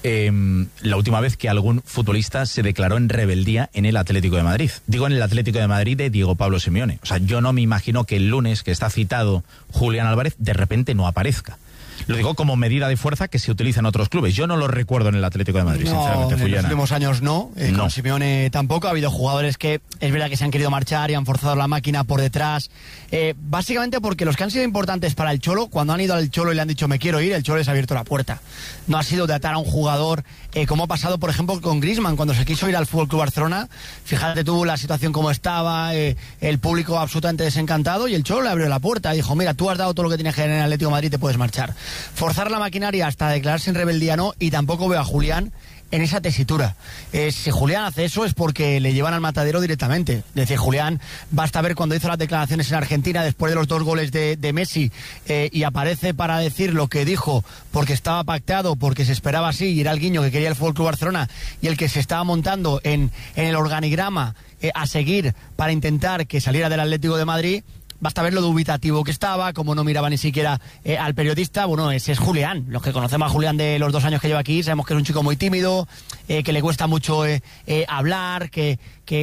la última vez que algún futbolista se declaró en rebeldía en el Atlético de Madrid. Digo, en el Atlético de Madrid de Diego Pablo Simeone. O sea, yo no me imagino que el lunes, que está citado Julián Álvarez, de repente no aparezca. Lo digo como medida de fuerza que se utiliza en otros clubes. Yo no lo recuerdo en el Atlético de Madrid, sinceramente, en Fullana. los últimos años no. Con Simeone tampoco. Ha habido jugadores que es verdad que se han querido marchar y han forzado la máquina por detrás. Básicamente porque los que han sido importantes para el Cholo, cuando han ido al Cholo y le han dicho me quiero ir, el Cholo les ha abierto la puerta. No ha sido de atar a un jugador, como ha pasado, por ejemplo, con Griezmann, cuando se quiso ir al FC Barcelona. Fíjate tú la situación como estaba, el público absolutamente desencantado, y el Cholo le abrió la puerta y dijo, mira, tú has dado todo lo que tienes que dar en el Atlético de Madrid, te puedes marchar. Forzar la maquinaria hasta declararse en rebeldía no, y tampoco veo a Julián en esa tesitura. Si Julián hace eso es porque le llevan al matadero directamente. Es decir, Julián, basta ver cuando hizo las declaraciones en Argentina después de los 2 goles de Messi, y aparece para decir lo que dijo porque estaba pactado, porque se esperaba así, y era el guiño que quería el FC Barcelona y el que se estaba montando en el organigrama a seguir para intentar que saliera del Atlético de Madrid. Basta ver lo dubitativo que estaba, como no miraba ni siquiera al periodista. Bueno, ese es Julián. Los que conocemos a Julián de los 2 años que lleva aquí sabemos que es un chico muy tímido, que le cuesta mucho hablar, que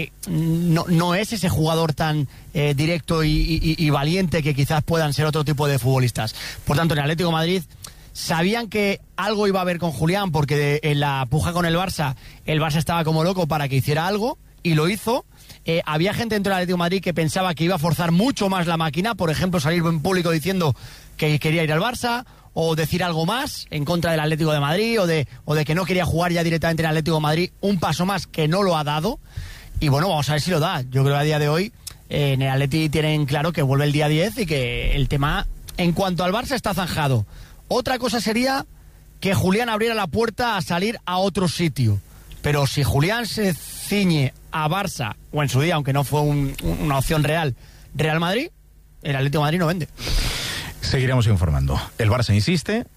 no es ese jugador tan directo y valiente que quizás puedan ser otro tipo de futbolistas. Por tanto, en el Atlético de Madrid sabían que algo iba a haber con Julián, porque en la puja con el Barça estaba como loco para que hiciera algo, y lo hizo. Había gente dentro del Atlético de Madrid que pensaba que iba a forzar mucho más la máquina, por ejemplo, salir en público diciendo que quería ir al Barça, o decir algo más en contra del Atlético de Madrid, o de que no quería jugar ya directamente en el Atlético de Madrid, un paso más que no lo ha dado. Y bueno, vamos a ver si lo da. Yo creo que a día de hoy en el Atleti tienen claro que vuelve el día 10 y que el tema en cuanto al Barça está zanjado. Otra cosa sería que Julián abriera la puerta a salir a otro sitio, pero si Julián se ciñe a Barça, o en su día, aunque no fue una opción real, Real Madrid, el Atlético de Madrid no vende. Seguiremos informando. El Barça insiste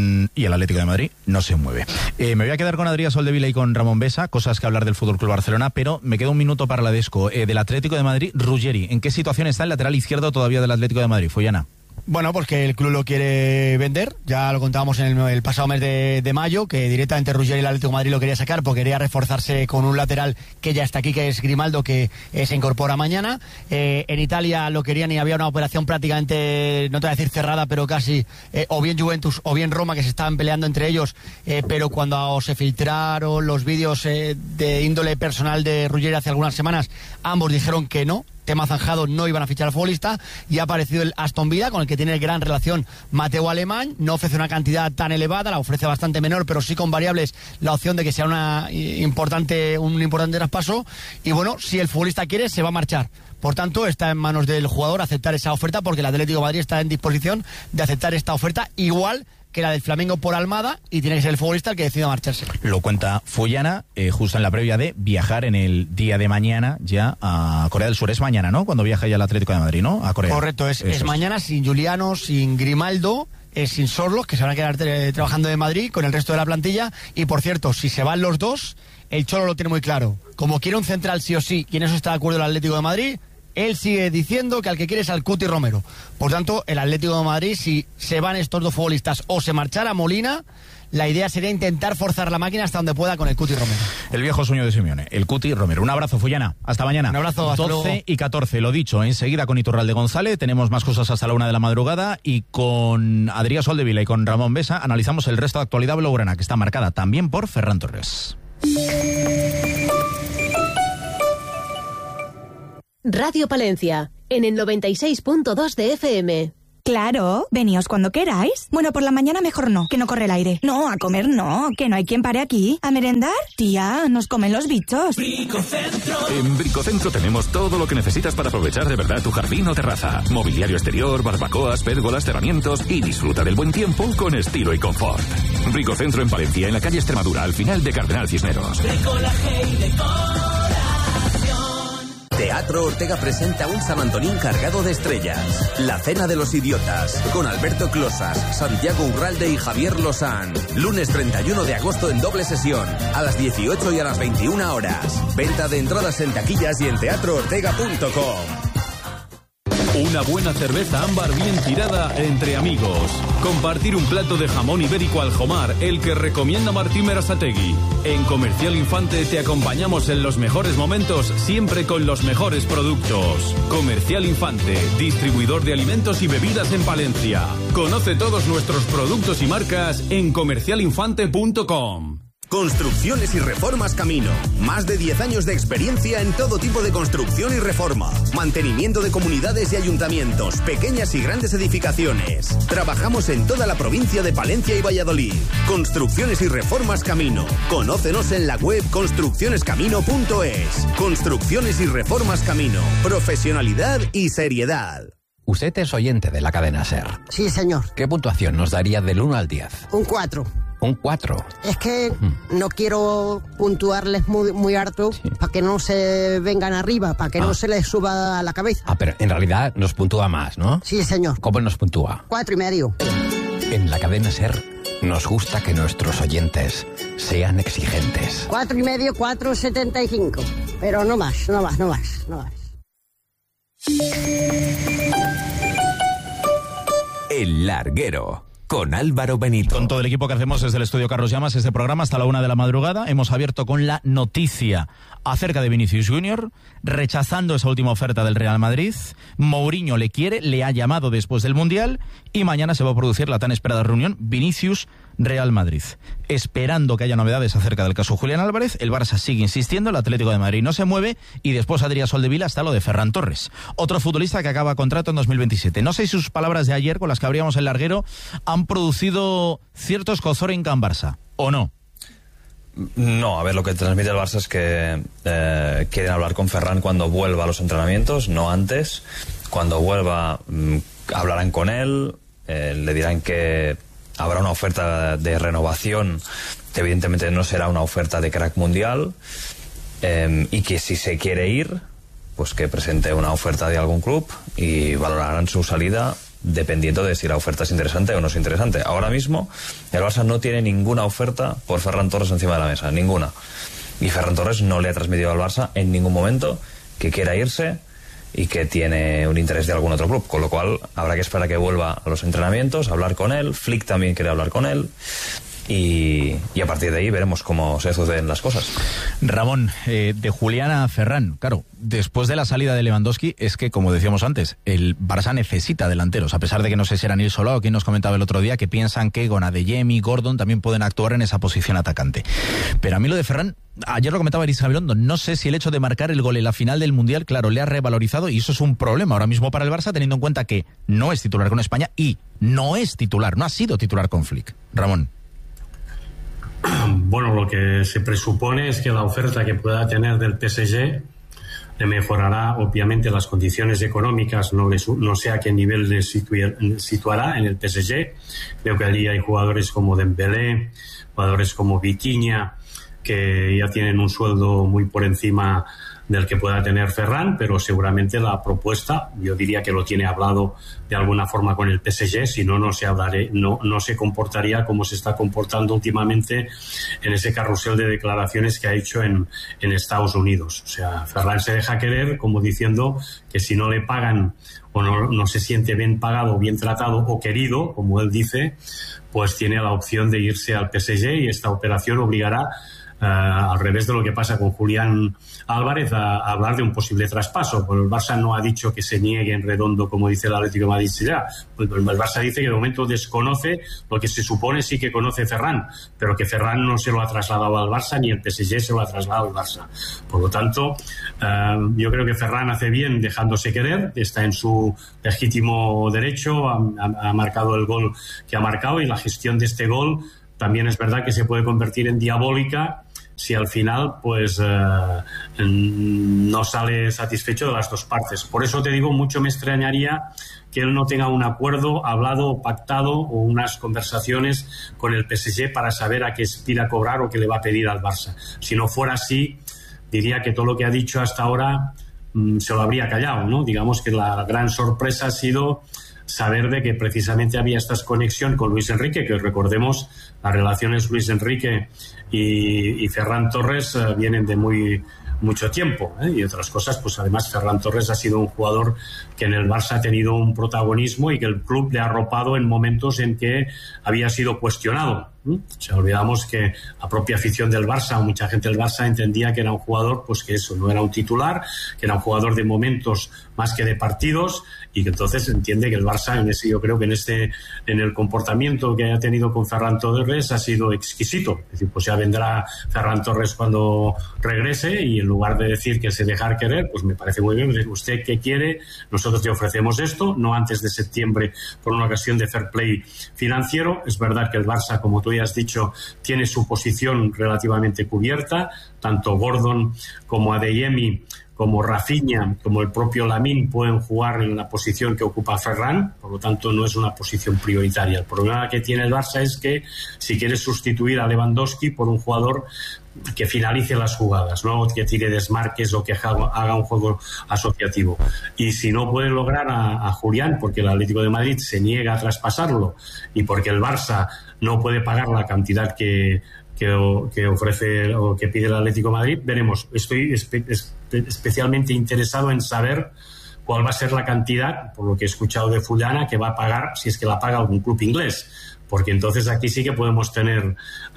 y el Atlético de Madrid no se mueve. Me voy a quedar con Adrià Soldevila y con Ramón Besa, cosas que hablar del FC Barcelona, pero me queda un minuto para la Desco. Del Atlético de Madrid, Ruggeri, ¿en qué situación está el lateral izquierdo todavía del Atlético de Madrid? Fullana. Bueno, pues que el club lo quiere vender. Ya lo contábamos en el pasado mes de mayo, que directamente Ruggeri y el Atlético de Madrid lo quería sacar porque quería reforzarse con un lateral que ya está aquí, que es Grimaldo, que se incorpora mañana. En Italia lo querían y había una operación prácticamente, no te voy a decir cerrada, pero casi, o bien Juventus o bien Roma, que se estaban peleando entre ellos, pero cuando se filtraron los vídeos de índole personal de Ruggeri hace algunas semanas, ambos dijeron que no. Tema zanjado, no iban a fichar al futbolista, y ha aparecido el Aston Villa, con el que tiene gran relación Mateo Alemán. No ofrece una cantidad tan elevada, la ofrece bastante menor, pero sí con variables la opción de que sea un importante traspaso. Y bueno, si el futbolista quiere, se va a marchar. Por tanto, está en manos del jugador aceptar esa oferta, porque el Atlético de Madrid está en disposición de aceptar esta oferta, igual que la del Flamengo por Almada, y tiene que ser el futbolista el que decida marcharse. Lo cuenta Fullana, justo en la previa de viajar en el día de mañana ya a Corea del Sur. Es mañana, ¿no? Cuando viaja ya el Atlético de Madrid, ¿no? A Corea. Correcto, es mañana, sin Juliano, sin Grimaldo, sin Sorlos, que se van a quedar trabajando en Madrid con el resto de la plantilla. Y por cierto, si se van los dos, el Cholo lo tiene muy claro. Como quiere un central sí o sí, y en eso está de acuerdo el Atlético de Madrid, él sigue diciendo que al que quiere es al Cuti Romero. Por tanto, el Atlético de Madrid, si se van estos dos futbolistas o se marchara Molina, la idea sería intentar forzar la máquina hasta donde pueda con el Cuti Romero. El viejo sueño de Simeone, el Cuti Romero. Un abrazo, Fullana. Hasta mañana. Un abrazo, hasta 12 luego. y 14, lo dicho. Enseguida con Iturralde González. Tenemos más cosas hasta la 1 de la madrugada. Y con Adrià Soldevila y con Ramón Besa analizamos el resto de actualidad blaugrana, que está marcada también por Ferran Torres. Radio Palencia, en el 96.2 de FM. Claro, veníos cuando queráis. Bueno, por la mañana mejor no, que no corre el aire. No, a comer no, que no hay quien pare aquí. ¿A merendar? Tía, nos comen los bichos. Bricocentro. En Bricocentro tenemos todo lo que necesitas para aprovechar de verdad tu jardín o terraza. Mobiliario exterior, barbacoas, pérgolas, cerramientos y disfruta del buen tiempo con estilo y confort. Bricocentro en Palencia, en la calle Extremadura, al final de Cardenal Cisneros. Teatro Ortega presenta un San Antonín cargado de estrellas. La Cena de los Idiotas, con Alberto Closas, Santiago Urralde y Javier Lozán. Lunes 31 de agosto en doble sesión, a las 18 y a las 21 horas. Venta de entradas en taquillas y en teatroortega.com. Una buena cerveza ámbar bien tirada entre amigos. Compartir un plato de jamón ibérico al Jomar, el que recomienda Martín Berasategui. En Comercial Infante te acompañamos en los mejores momentos, siempre con los mejores productos. Comercial Infante, distribuidor de alimentos y bebidas en Palencia. Conoce todos nuestros productos y marcas en comercialinfante.com. Construcciones y Reformas Camino. Más de 10 años de experiencia en todo tipo de construcción y reforma. Mantenimiento de comunidades y ayuntamientos, pequeñas y grandes edificaciones. Trabajamos en toda la provincia de Palencia y Valladolid. Construcciones y Reformas Camino. Conócenos en la web construccionescamino.es. Construcciones y Reformas Camino. Profesionalidad y seriedad. Usted es oyente de la cadena SER. Sí, señor. ¿Qué puntuación nos daría del 1 al 10? Un 4. Un 4. Es que no quiero puntuarles muy harto para que no se vengan arriba, para que no se les suba a la cabeza. Ah, pero en realidad nos puntúa más, ¿no? Sí, señor. ¿Cómo nos puntúa? 4,5. En la cadena SER nos gusta que nuestros oyentes sean exigentes. 4,5, 4,75. Pero no más. El Larguero, con Álvaro Benito. Con todo el equipo que hacemos desde el estudio Carlos Llamas, este programa hasta la 1 de la madrugada. Hemos abierto con la noticia acerca de Vinicius Junior, rechazando esa última oferta del Real Madrid. Mourinho le quiere, le ha llamado después del Mundial y mañana se va a producir la tan esperada reunión Vinicius-Real Madrid. Esperando que haya novedades acerca del caso Julián Álvarez, el Barça sigue insistiendo, el Atlético de Madrid no se mueve y después Adrià Soldevila hasta lo de Ferran Torres, otro futbolista que acaba contrato en 2027. No sé si sus palabras de ayer, con las que abríamos el larguero, han producido cierto escozor en Can Barça, ¿o no? No, a ver, lo que transmite el Barça es que quieren hablar con Ferran cuando vuelva a los entrenamientos, no antes. Cuando vuelva hablarán con él, le dirán que habrá una oferta de renovación, que evidentemente no será una oferta de crack mundial, y que si se quiere ir, pues que presente una oferta de algún club y valorarán su salida dependiendo de si la oferta es interesante o no es interesante. Ahora mismo el Barça no tiene ninguna oferta por Ferran Torres encima de la mesa, ninguna. Y Ferran Torres no le ha transmitido al Barça en ningún momento que quiera irse y que tiene un interés de algún otro club, con lo cual habrá que esperar a que vuelva a los entrenamientos, hablar con él. Flick también quiere hablar con él. Y a partir de ahí veremos cómo se suceden las cosas. Ramón, de Julián a Ferran, claro, después de la salida de Lewandowski, es que, como decíamos antes, el Barça necesita delanteros, a pesar de que no sé si era Nils Solá o quien nos comentaba el otro día, que piensan que Adeyemi, Gordon también pueden actuar en esa posición atacante. Pero a mí lo de Ferran, ayer lo comentaba Eris Gabilondo, no sé si el hecho de marcar el gol en la final del Mundial, claro, le ha revalorizado, y eso es un problema ahora mismo para el Barça, teniendo en cuenta que no es titular con España y no ha sido titular con Flick. Ramón. Bueno, lo que se presupone es que la oferta que pueda tener del PSG le mejorará obviamente las condiciones económicas, no sé a qué nivel le situará en el PSG. Creo que allí hay jugadores como Dembélé, jugadores como Vitinha, que ya tienen un sueldo muy por encima del que pueda tener Ferran, pero seguramente la propuesta, yo diría que lo tiene hablado de alguna forma con el PSG, si no, no se comportaría como se está comportando últimamente en ese carrusel de declaraciones que ha hecho en Estados Unidos. O sea, Ferran se deja querer como diciendo que si no le pagan o no se siente bien pagado, bien tratado o querido, como él dice, pues tiene la opción de irse al PSG, y esta operación obligará, al revés de lo que pasa con Julián Álvarez, a hablar de un posible traspaso. Pues el Barça no ha dicho que se niegue en redondo, como dice el Atlético de Madrid. Pues el Barça dice que de momento desconoce lo que se supone sí que conoce Ferran, pero que Ferran no se lo ha trasladado al Barça, ni el PSG se lo ha trasladado al Barça. Por lo tanto, yo creo que Ferran hace bien dejándose querer, está en su legítimo derecho, ha marcado el gol que ha marcado, y la gestión de este gol también es verdad que se puede convertir en diabólica si al final pues no sale satisfecho de las dos partes. Por eso te digo, mucho me extrañaría que él no tenga un acuerdo hablado, pactado, o unas conversaciones con el PSG para saber a qué aspira a cobrar o qué le va a pedir al Barça. Si no fuera así, diría que todo lo que ha dicho hasta ahora se lo habría callado, ¿no? Digamos que la gran sorpresa ha sido saber de que precisamente había esta conexión con Luis Enrique, que recordemos, las relaciones Luis Enrique y Ferran Torres vienen de mucho tiempo, y otras cosas, pues además Ferran Torres ha sido un jugador que en el Barça ha tenido un protagonismo y que el club le ha arropado en momentos en que había sido cuestionado. O sea, olvidamos que la propia afición del Barça, o mucha gente del Barça, entendía que era un jugador, pues que eso, no era un titular, que era un jugador de momentos más que de partidos, y que entonces entiende que el Barça, yo creo que en el comportamiento que haya tenido con Ferran Torres ha sido exquisito. Es decir, pues ya vendrá Ferran Torres cuando regrese, y en lugar de decir que se dejar querer, pues me parece muy bien. ¿Usted qué quiere? Nosotros le ofrecemos esto, no antes de septiembre, por una ocasión de fair play financiero. Es verdad que el Barça, como tú ya has dicho, tiene su posición relativamente cubierta, tanto Gordon como Adeyemi, como Rafinha, como el propio Lamine pueden jugar en la posición que ocupa Ferran, por lo tanto no es una posición prioritaria. El problema que tiene el Barça es que si quiere sustituir a Lewandowski por un jugador que finalice las jugadas, no que tire desmarques o que haga un juego asociativo. Y si no puede lograr a Julián, porque el Atlético de Madrid se niega a traspasarlo, y porque el Barça no puede pagar la cantidad que ofrece o que pide el Atlético de Madrid, veremos. Estoy especialmente interesado en saber cuál va a ser la cantidad, por lo que he escuchado de Fullana, que va a pagar, si es que la paga algún club inglés, porque entonces aquí sí que podemos tener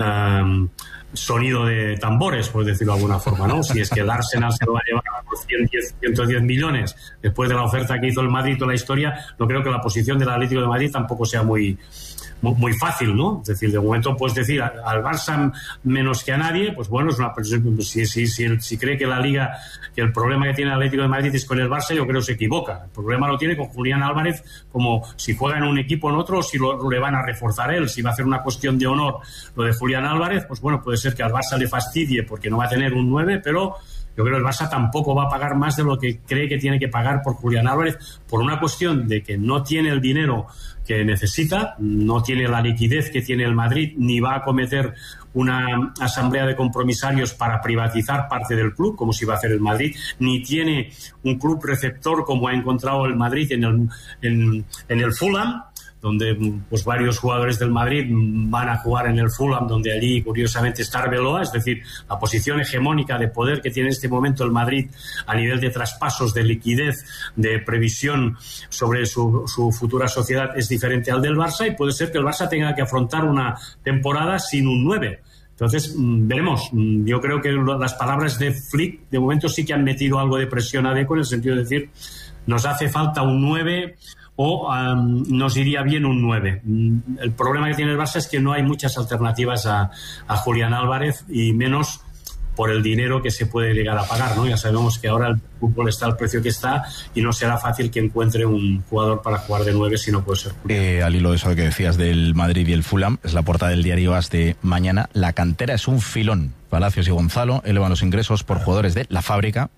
sonido de tambores, por decirlo de alguna forma, ¿no? Si es que el Arsenal se lo va a llevar por 110 millones después de la oferta que hizo el Madrid, toda la historia, no creo que la posición del Atlético de Madrid tampoco sea muy fácil, ¿no? Es decir, de momento puedes decir al Barça menos que a nadie, pues bueno, es una persona, si cree que la Liga, que el problema que tiene el Atlético de Madrid es con el Barça, yo creo que se equivoca. El problema lo tiene con Julián Álvarez, como si juega en un equipo o en otro, o si le van a reforzar él, si va a hacer una cuestión de honor lo de Julián Álvarez, pues bueno, puede ser que al Barça le fastidie porque no va a tener un 9, pero yo creo que el Barça tampoco va a pagar más de lo que cree que tiene que pagar por Julián Álvarez, por una cuestión de que no tiene el dinero que necesita, no tiene la liquidez que tiene el Madrid, ni va a acometer una asamblea de compromisarios para privatizar parte del club, como si va a hacer el Madrid, ni tiene un club receptor como ha encontrado el Madrid en el Fulham, donde pues varios jugadores del Madrid van a jugar en el Fulham, donde allí curiosamente está Arbeloa. Es decir, la posición hegemónica de poder que tiene en este momento el Madrid a nivel de traspasos, de liquidez, de previsión sobre su futura sociedad es diferente al del Barça, y puede ser que el Barça tenga que afrontar una temporada sin un 9. Entonces, veremos. Yo creo que las palabras de Flick de momento sí que han metido algo de presión a Deco, en el sentido de decir, nos hace falta un 9 o nos iría bien un 9. El problema que tiene el Barça es que no hay muchas alternativas a Julián Álvarez, y menos por el dinero que se puede llegar a pagar, ¿no? Ya sabemos que ahora el fútbol está al precio que está, y no será fácil que encuentre un jugador para jugar de 9 si no puede ser Julián. Al hilo de eso que decías del Madrid y el Fulham, es la portada del diario AS de mañana. La cantera es un filón. Palacios y Gonzalo elevan los ingresos por jugadores de la fábrica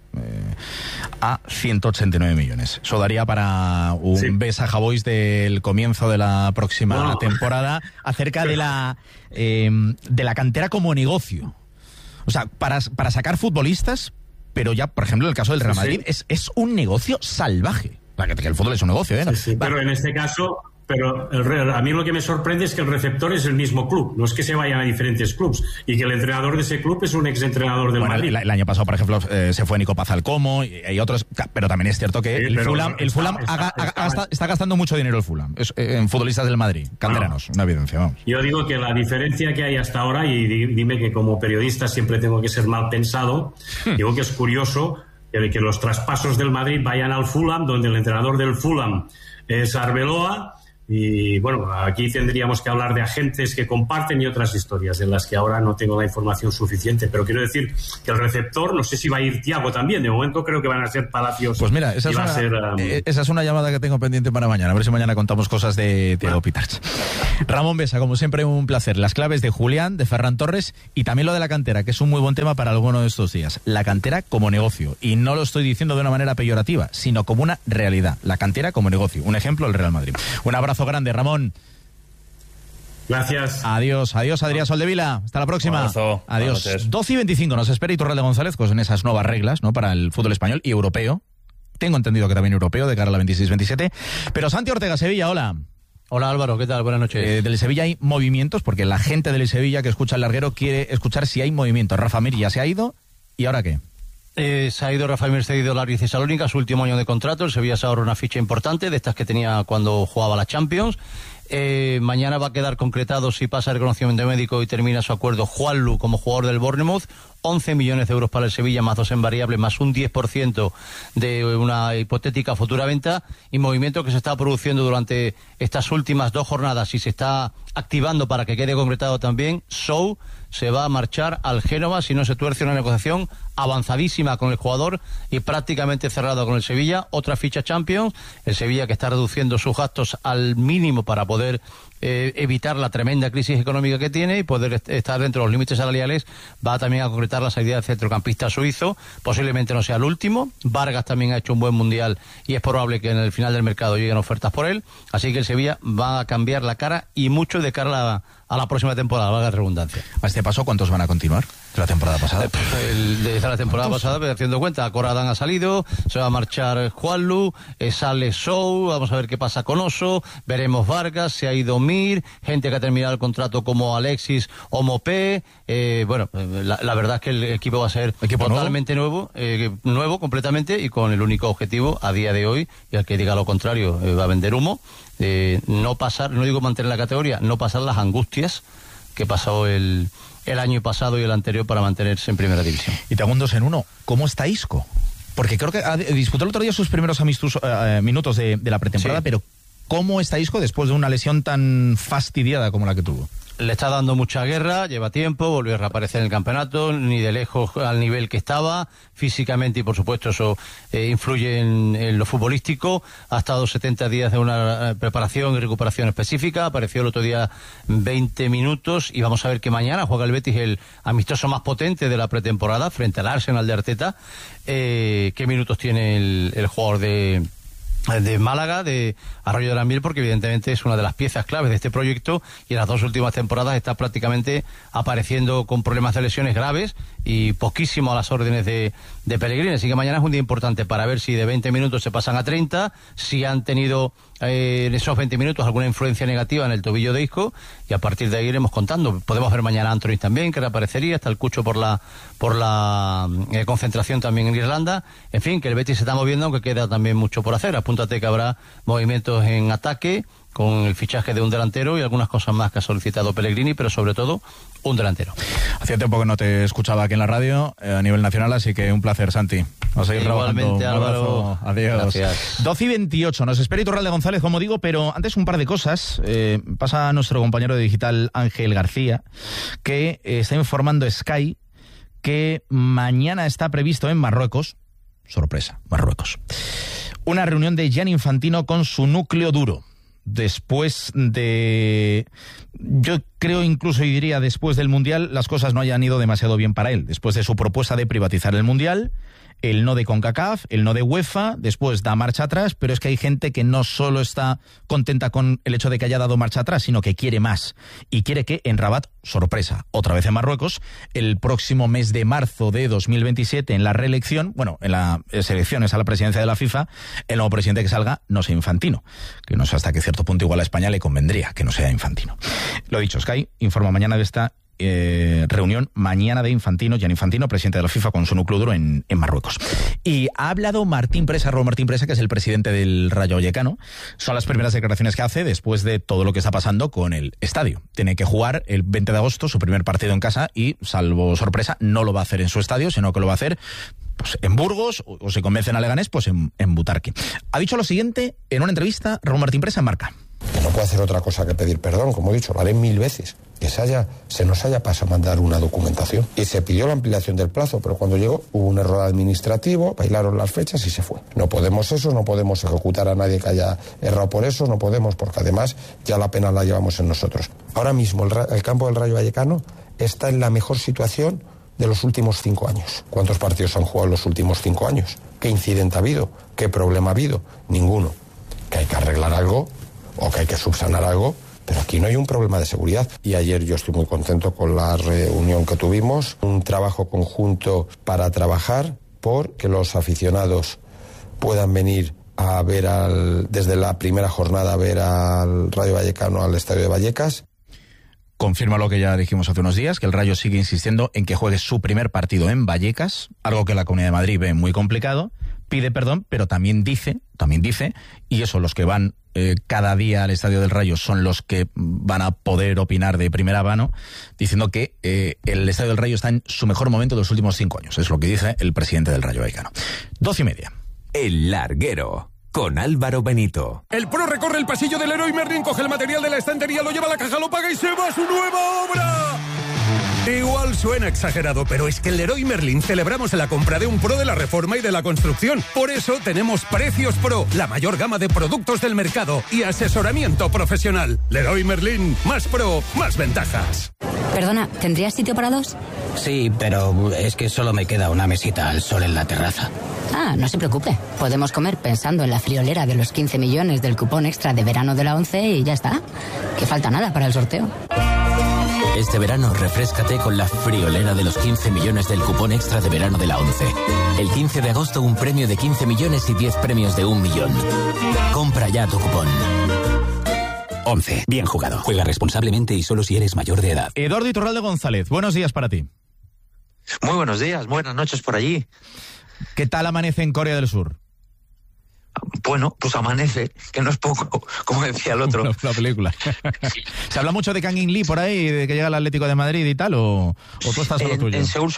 a 189 millones. Eso daría para un Besaja Boys del comienzo de la próxima temporada, acerca de la cantera como negocio. O sea, para sacar futbolistas, pero ya, por ejemplo, en el caso del Real Madrid, es un negocio salvaje. Que el fútbol es un negocio, ¿eh? Sí, pero en este caso Pero a mí lo que me sorprende es que el receptor es el mismo club, no es que se vayan a diferentes clubes, y que el entrenador de ese club es un exentrenador del Madrid. El año pasado, por ejemplo, se fue Nico Pazalcomo y hay otros, pero también es cierto que el Fulham está gastando mucho dinero el Fulham, en futbolistas del Madrid, canteranos, una evidencia, vamos. Yo digo que la diferencia que hay hasta ahora, y dime que como periodista siempre tengo que ser mal pensado, digo que es curioso que los traspasos del Madrid vayan al Fulham, donde el entrenador del Fulham es Arbeloa. Y bueno, aquí tendríamos que hablar de agentes que comparten y otras historias en las que ahora no tengo la información suficiente, pero quiero decir que el receptor, no sé si va a ir Thiago también, de momento creo que van a ser Palacios. Pues mira, esa es una llamada que tengo pendiente para mañana, a ver si mañana contamos cosas de Thiago Pitarch. Ramón Besa, como siempre, un placer. Las claves de Julián, de Ferran Torres y también lo de la cantera, que es un muy buen tema para alguno de estos días. La cantera como negocio, y no lo estoy diciendo de una manera peyorativa, sino como una realidad. La cantera como negocio, un ejemplo, el Real Madrid. Un abrazo grande, Ramón. Gracias. Adiós, Adrián Soldevila. Hasta la próxima. Adiós. 12:25 nos espera Iturralde González con esas nuevas reglas, ¿no?, para el fútbol español y europeo. Tengo entendido que también europeo de cara a la 26-27. Pero Santi Ortega, Sevilla, hola. Hola Álvaro, ¿qué tal? Buenas noches. Del Sevilla hay movimientos, porque la gente del Sevilla que escucha el larguero quiere escuchar si hay movimientos. Rafa Mir ya se ha ido, ¿y ahora qué? Se ha ido Rafa Mir, cedido al Aris Salónica, su último año de contrato. El Sevilla se ahorra una ficha importante, de estas que tenía cuando jugaba la Champions. Mañana va a quedar concretado si pasa el reconocimiento médico y termina su acuerdo Juanlu como jugador del Bournemouth. 11 millones de euros para el Sevilla, más 2 en variable, más un 10% de una hipotética futura venta, y movimiento que se está produciendo durante estas últimas 2 jornadas y se está activando para que quede concretado también. Sou se va a marchar al Génova si no se tuerce una negociación avanzadísima con el jugador y prácticamente cerrado con el Sevilla. Otra ficha Champions, el Sevilla que está reduciendo sus gastos al mínimo para poder evitar la tremenda crisis económica que tiene y poder estar dentro de los límites salariales. Va también a concretar la salida del centrocampista suizo, posiblemente no sea el último. Vargas también ha hecho un buen mundial y es probable que en el final del mercado lleguen ofertas por él, así que el Sevilla va a cambiar la cara y mucho de cara a la próxima temporada, valga la redundancia. A este paso, ¿cuántos van a continuar de la temporada pasada? Desde la temporada pasada, haciendo cuenta, Corradán ha salido, se va a marchar Juanlu, sale Sou, vamos a ver qué pasa con Oso, veremos Vargas, se ha ido Mir, gente que ha terminado el contrato como Alexis o Mopé. Bueno, la verdad es que el equipo va a ser totalmente nuevo completamente, y con el único objetivo a día de hoy, y al que diga lo contrario va a vender humo, no digo mantener la categoría, no pasar las angustias que pasó el año pasado y el anterior para mantenerse en primera división. Y te hago un 2 en 1. ¿Cómo está Isco? Porque creo que disputó el otro día sus primeros minutos de la pretemporada, sí. Pero ¿cómo está Isco después de una lesión tan fastidiada como la que tuvo? Le está dando mucha guerra, lleva tiempo, volvió a reaparecer en el campeonato, ni de lejos al nivel que estaba, físicamente, y por supuesto eso influye en lo futbolístico. Ha estado 70 días de una preparación y recuperación específica, apareció el otro día 20 minutos, y vamos a ver que mañana juega el Betis, el amistoso más potente de la pretemporada, frente al Arsenal de Arteta. ¿Qué minutos tiene el jugador de Málaga, de Arroyo de la Miel? Porque evidentemente es una de las piezas claves de este proyecto, y en las 2 últimas temporadas está prácticamente apareciendo con problemas de lesiones graves y poquísimo a las órdenes de Pellegrini. Así que mañana es un día importante para ver si de 20 minutos se pasan a 30, si han tenido en esos 20 minutos alguna influencia negativa en el tobillo de Isco, y a partir de ahí iremos contando. Podemos ver mañana a Anthony también, que reaparecería, está el Cucho por la concentración también en Irlanda. En fin, que el Betis se está moviendo, aunque queda también mucho por hacer. Apúntate que habrá movimientos en ataque, con el fichaje de un delantero y algunas cosas más que ha solicitado Pellegrini, pero sobre todo un delantero. Hacía tiempo que no te escuchaba aquí en la radio a nivel nacional, así que un placer, Santi. Vamos a ir igualmente, Álvaro. Adiós. Gracias. 12:28, nos espera Iturralde González, como digo, pero antes un par de cosas. Pasa nuestro compañero de digital Ángel García, que está informando Sky que mañana está previsto en Marruecos, sorpresa, Marruecos, una reunión de Gianni Infantino con su núcleo duro. Después de, yo creo incluso, y diría después del Mundial, las cosas no hayan ido demasiado bien para él. Después de su propuesta de privatizar el Mundial, el no de CONCACAF, el no de UEFA, después da marcha atrás, pero es que hay gente que no solo está contenta con el hecho de que haya dado marcha atrás, sino que quiere más. Y quiere que en Rabat, sorpresa, otra vez en Marruecos, el próximo mes de marzo de 2027, en la reelección, bueno, en las elecciones a la presidencia de la FIFA, el nuevo presidente que salga no sea Infantino, que no sé hasta qué cierto punto igual a España le convendría que no sea Infantino. Lo dicho, Sky informa mañana de esta reunión mañana de Infantino, Gianni Infantino, presidente de la FIFA, con su núcleo duro en Marruecos. Y ha hablado Raúl Martín Presa, que es el presidente del Rayo Vallecano. Son las primeras declaraciones que hace después de todo lo que está pasando con el estadio. Tiene que jugar el 20 de agosto su primer partido en casa y, salvo sorpresa, no lo va a hacer en su estadio, sino que lo va a hacer pues en Burgos, o se convencen a Leganés, pues en Butarque. Ha dicho lo siguiente en una entrevista Raúl Martín Presa en Marca. Que no puedo hacer otra cosa que pedir perdón, como he dicho, lo haré 1000 veces. Que se nos haya pasado a mandar una documentación. Y se pidió la ampliación del plazo, pero cuando llegó hubo un error administrativo, bailaron las fechas y se fue. No podemos eso, no podemos ejecutar a nadie que haya errado por eso, no podemos, porque además ya la pena la llevamos en nosotros. Ahora mismo el campo del Rayo Vallecano está en la mejor situación de los últimos 5 años. ¿Cuántos partidos han jugado en los últimos 5 años? ¿Qué incidente ha habido? ¿Qué problema ha habido? Ninguno. Que hay que arreglar algo o que hay que subsanar algo, pero aquí no hay un problema de seguridad. Y ayer yo estoy muy contento con la reunión que tuvimos, un trabajo conjunto para trabajar por que los aficionados puedan venir a ver desde la primera jornada a ver al Rayo Vallecano al Estadio de Vallecas. Confirma lo que ya dijimos hace unos días, que el Rayo sigue insistiendo en que juegue su primer partido en Vallecas, algo que la Comunidad de Madrid ve muy complicado. Pide perdón, pero también dice, y eso, los que van cada día al Estadio del Rayo son los que van a poder opinar de primera mano, diciendo que el Estadio del Rayo está en su mejor momento de los últimos 5 años. Es lo que dice el presidente del Rayo Vallecano. 12:30. El Larguero, con Álvaro Benito. El pro recorre el pasillo del Leroy Merlin, coge el material de la estantería, lo lleva a la caja, lo paga y se va a su nueva obra. Igual suena exagerado, pero es que en Leroy Merlin celebramos la compra de un pro de la reforma y de la construcción. Por eso tenemos Precios Pro, la mayor gama de productos del mercado y asesoramiento profesional. Leroy Merlin, más pro, más ventajas. Perdona, ¿tendrías sitio para 2? Sí, pero es que solo me queda una mesita al sol en la terraza. Ah, no se preocupe. Podemos comer pensando en la friolera de los 15 millones del cupón extra de verano de la 11 y ya está. Que falta nada para el sorteo. Este verano refréscate con la friolera de los 15 millones del cupón extra de verano de la 11. El 15 de agosto un premio de 15 millones y 10 premios de 1 millón. Compra ya tu cupón. 11. Bien jugado. Juega responsablemente y solo si eres mayor de edad. Eduardo Iturralde González, buenos días para ti. Muy buenos días, buenas noches por allí. ¿Qué tal amanece en Corea del Sur? Bueno, pues amanece, que no es poco, como decía el otro. La película. ¿Se habla mucho de Kang In Lee por ahí, de que llega al Atlético de Madrid y tal, o tú estás solo tuyo? En Seúl,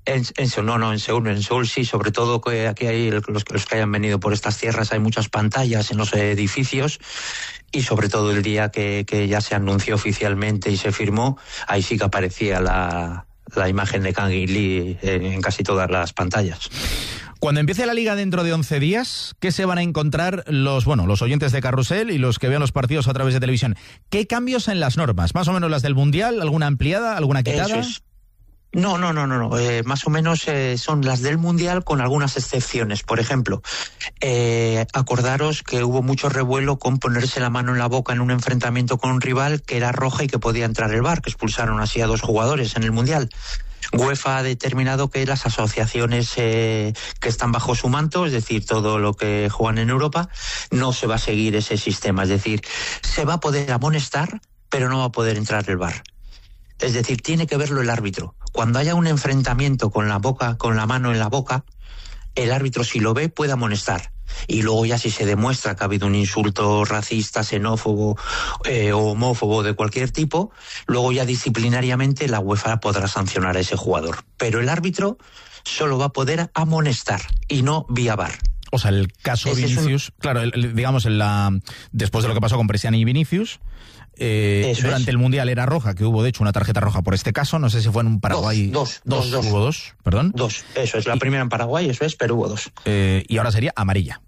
en Seúl sí, sobre todo que aquí hay los que hayan venido por estas tierras, hay muchas pantallas en los edificios, y sobre todo el día que ya se anunció oficialmente y se firmó, ahí sí que aparecía la imagen de Kang In Lee en casi todas las pantallas. Cuando empiece la Liga dentro de 11 días, ¿qué se van a encontrar los oyentes de Carrusel y los que vean los partidos a través de televisión? ¿Qué cambios en las normas? ¿Más o menos las del Mundial? ¿Alguna ampliada? ¿Alguna quitada? Eso es. No. Más o menos son las del Mundial con algunas excepciones. Por ejemplo, acordaros que hubo mucho revuelo con ponerse la mano en la boca en un enfrentamiento con un rival que era roja y que podía entrar el VAR, que expulsaron así a 2 jugadores en el Mundial. UEFA ha determinado que las asociaciones que están bajo su manto, es decir, todo lo que juegan en Europa, no se va a seguir ese sistema. Es decir, se va a poder amonestar, pero no va a poder entrar el VAR. Es decir, tiene que verlo el árbitro. Cuando haya un enfrentamiento con la mano en la boca, el árbitro, si lo ve, puede amonestar. Y luego ya si se demuestra que ha habido un insulto racista, xenófobo o homófobo de cualquier tipo, luego ya disciplinariamente la UEFA podrá sancionar a ese jugador. Pero el árbitro solo va a poder amonestar y no vía VAR. O sea, el caso Vinicius, claro, después de lo que pasó con Presiani y Vinicius, durante el Mundial era roja, que hubo de hecho una tarjeta roja por este caso, no sé si fue en un Paraguay. Dos. Hubo 2, perdón. 2, eso es, la primera en Paraguay, eso es, pero hubo 2. Y ahora sería amarilla.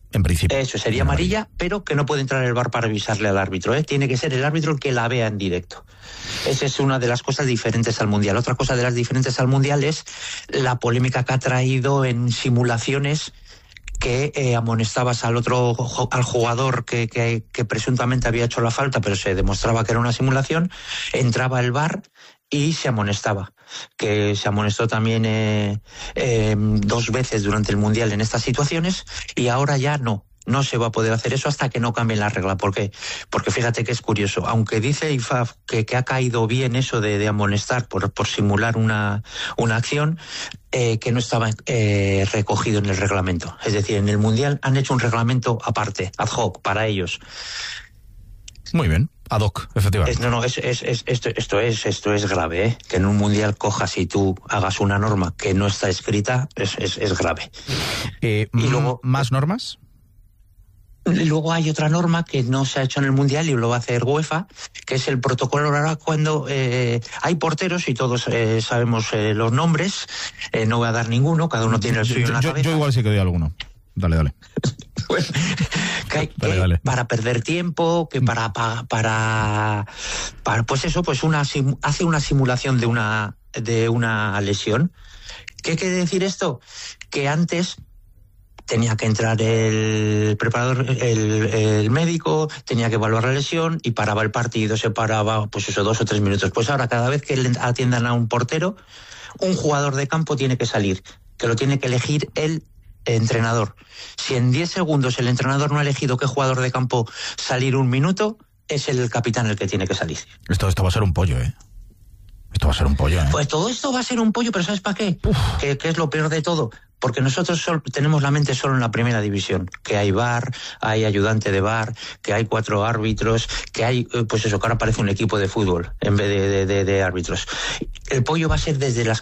En principio. Eso sería amarilla, pero que no puede entrar el VAR para avisarle al árbitro, ¿eh? Tiene que ser el árbitro el que la vea en directo. Esa es una de las cosas diferentes al Mundial. Otra cosa de las diferentes al Mundial es la polémica que ha traído en simulaciones que amonestabas al jugador que presuntamente había hecho la falta, pero se demostraba que era una simulación, entraba el VAR y se amonestaba. Que se amonestó también 2 veces durante el Mundial en estas situaciones, y ahora ya no se va a poder hacer eso hasta que no cambien la regla. ¿Por qué? Porque fíjate que es curioso, aunque dice IFAF que ha caído bien eso de amonestar por simular una acción, que no estaba recogido en el reglamento. Es decir, en el Mundial han hecho un reglamento aparte, ad hoc, para ellos. Muy bien. Ad hoc, efectivamente. Esto es grave, ¿eh? Que en un Mundial cojas y tú hagas una norma que no está escrita, es grave. ¿Y luego más normas? Luego hay otra norma que no se ha hecho en el Mundial y lo va a hacer UEFA, que es el protocolo ahora cuando hay porteros y todos sabemos los nombres, no voy a dar ninguno, cada uno tiene el suyo en la cabeza. Yo igual sí que doy alguno. Dale. Bueno, dale. Para perder tiempo, que para pues eso, pues hace una simulación de una lesión. ¿Qué quiere decir esto? Que antes tenía que entrar el preparador, el médico, tenía que evaluar la lesión y paraba el partido, se paraba, pues eso, 2 o 3 minutos. Pues ahora, cada vez que atiendan a un portero, un jugador de campo tiene que salir, que lo tiene que elegir el entrenador. Si en 10 segundos el entrenador no ha elegido qué jugador de campo salir 1 minuto, es el capitán el que tiene que salir. Esto va a ser un pollo, ¿eh? Esto va a ser un pollo, ¿eh? Pues todo esto va a ser un pollo, pero ¿sabes para qué? ¿Qué es lo peor de todo? Porque nosotros tenemos la mente solo en la primera división, que hay VAR, hay ayudante de VAR, que hay 4 árbitros, que hay, pues eso, que ahora parece un equipo de fútbol en vez de árbitros. El pollo va a ser desde las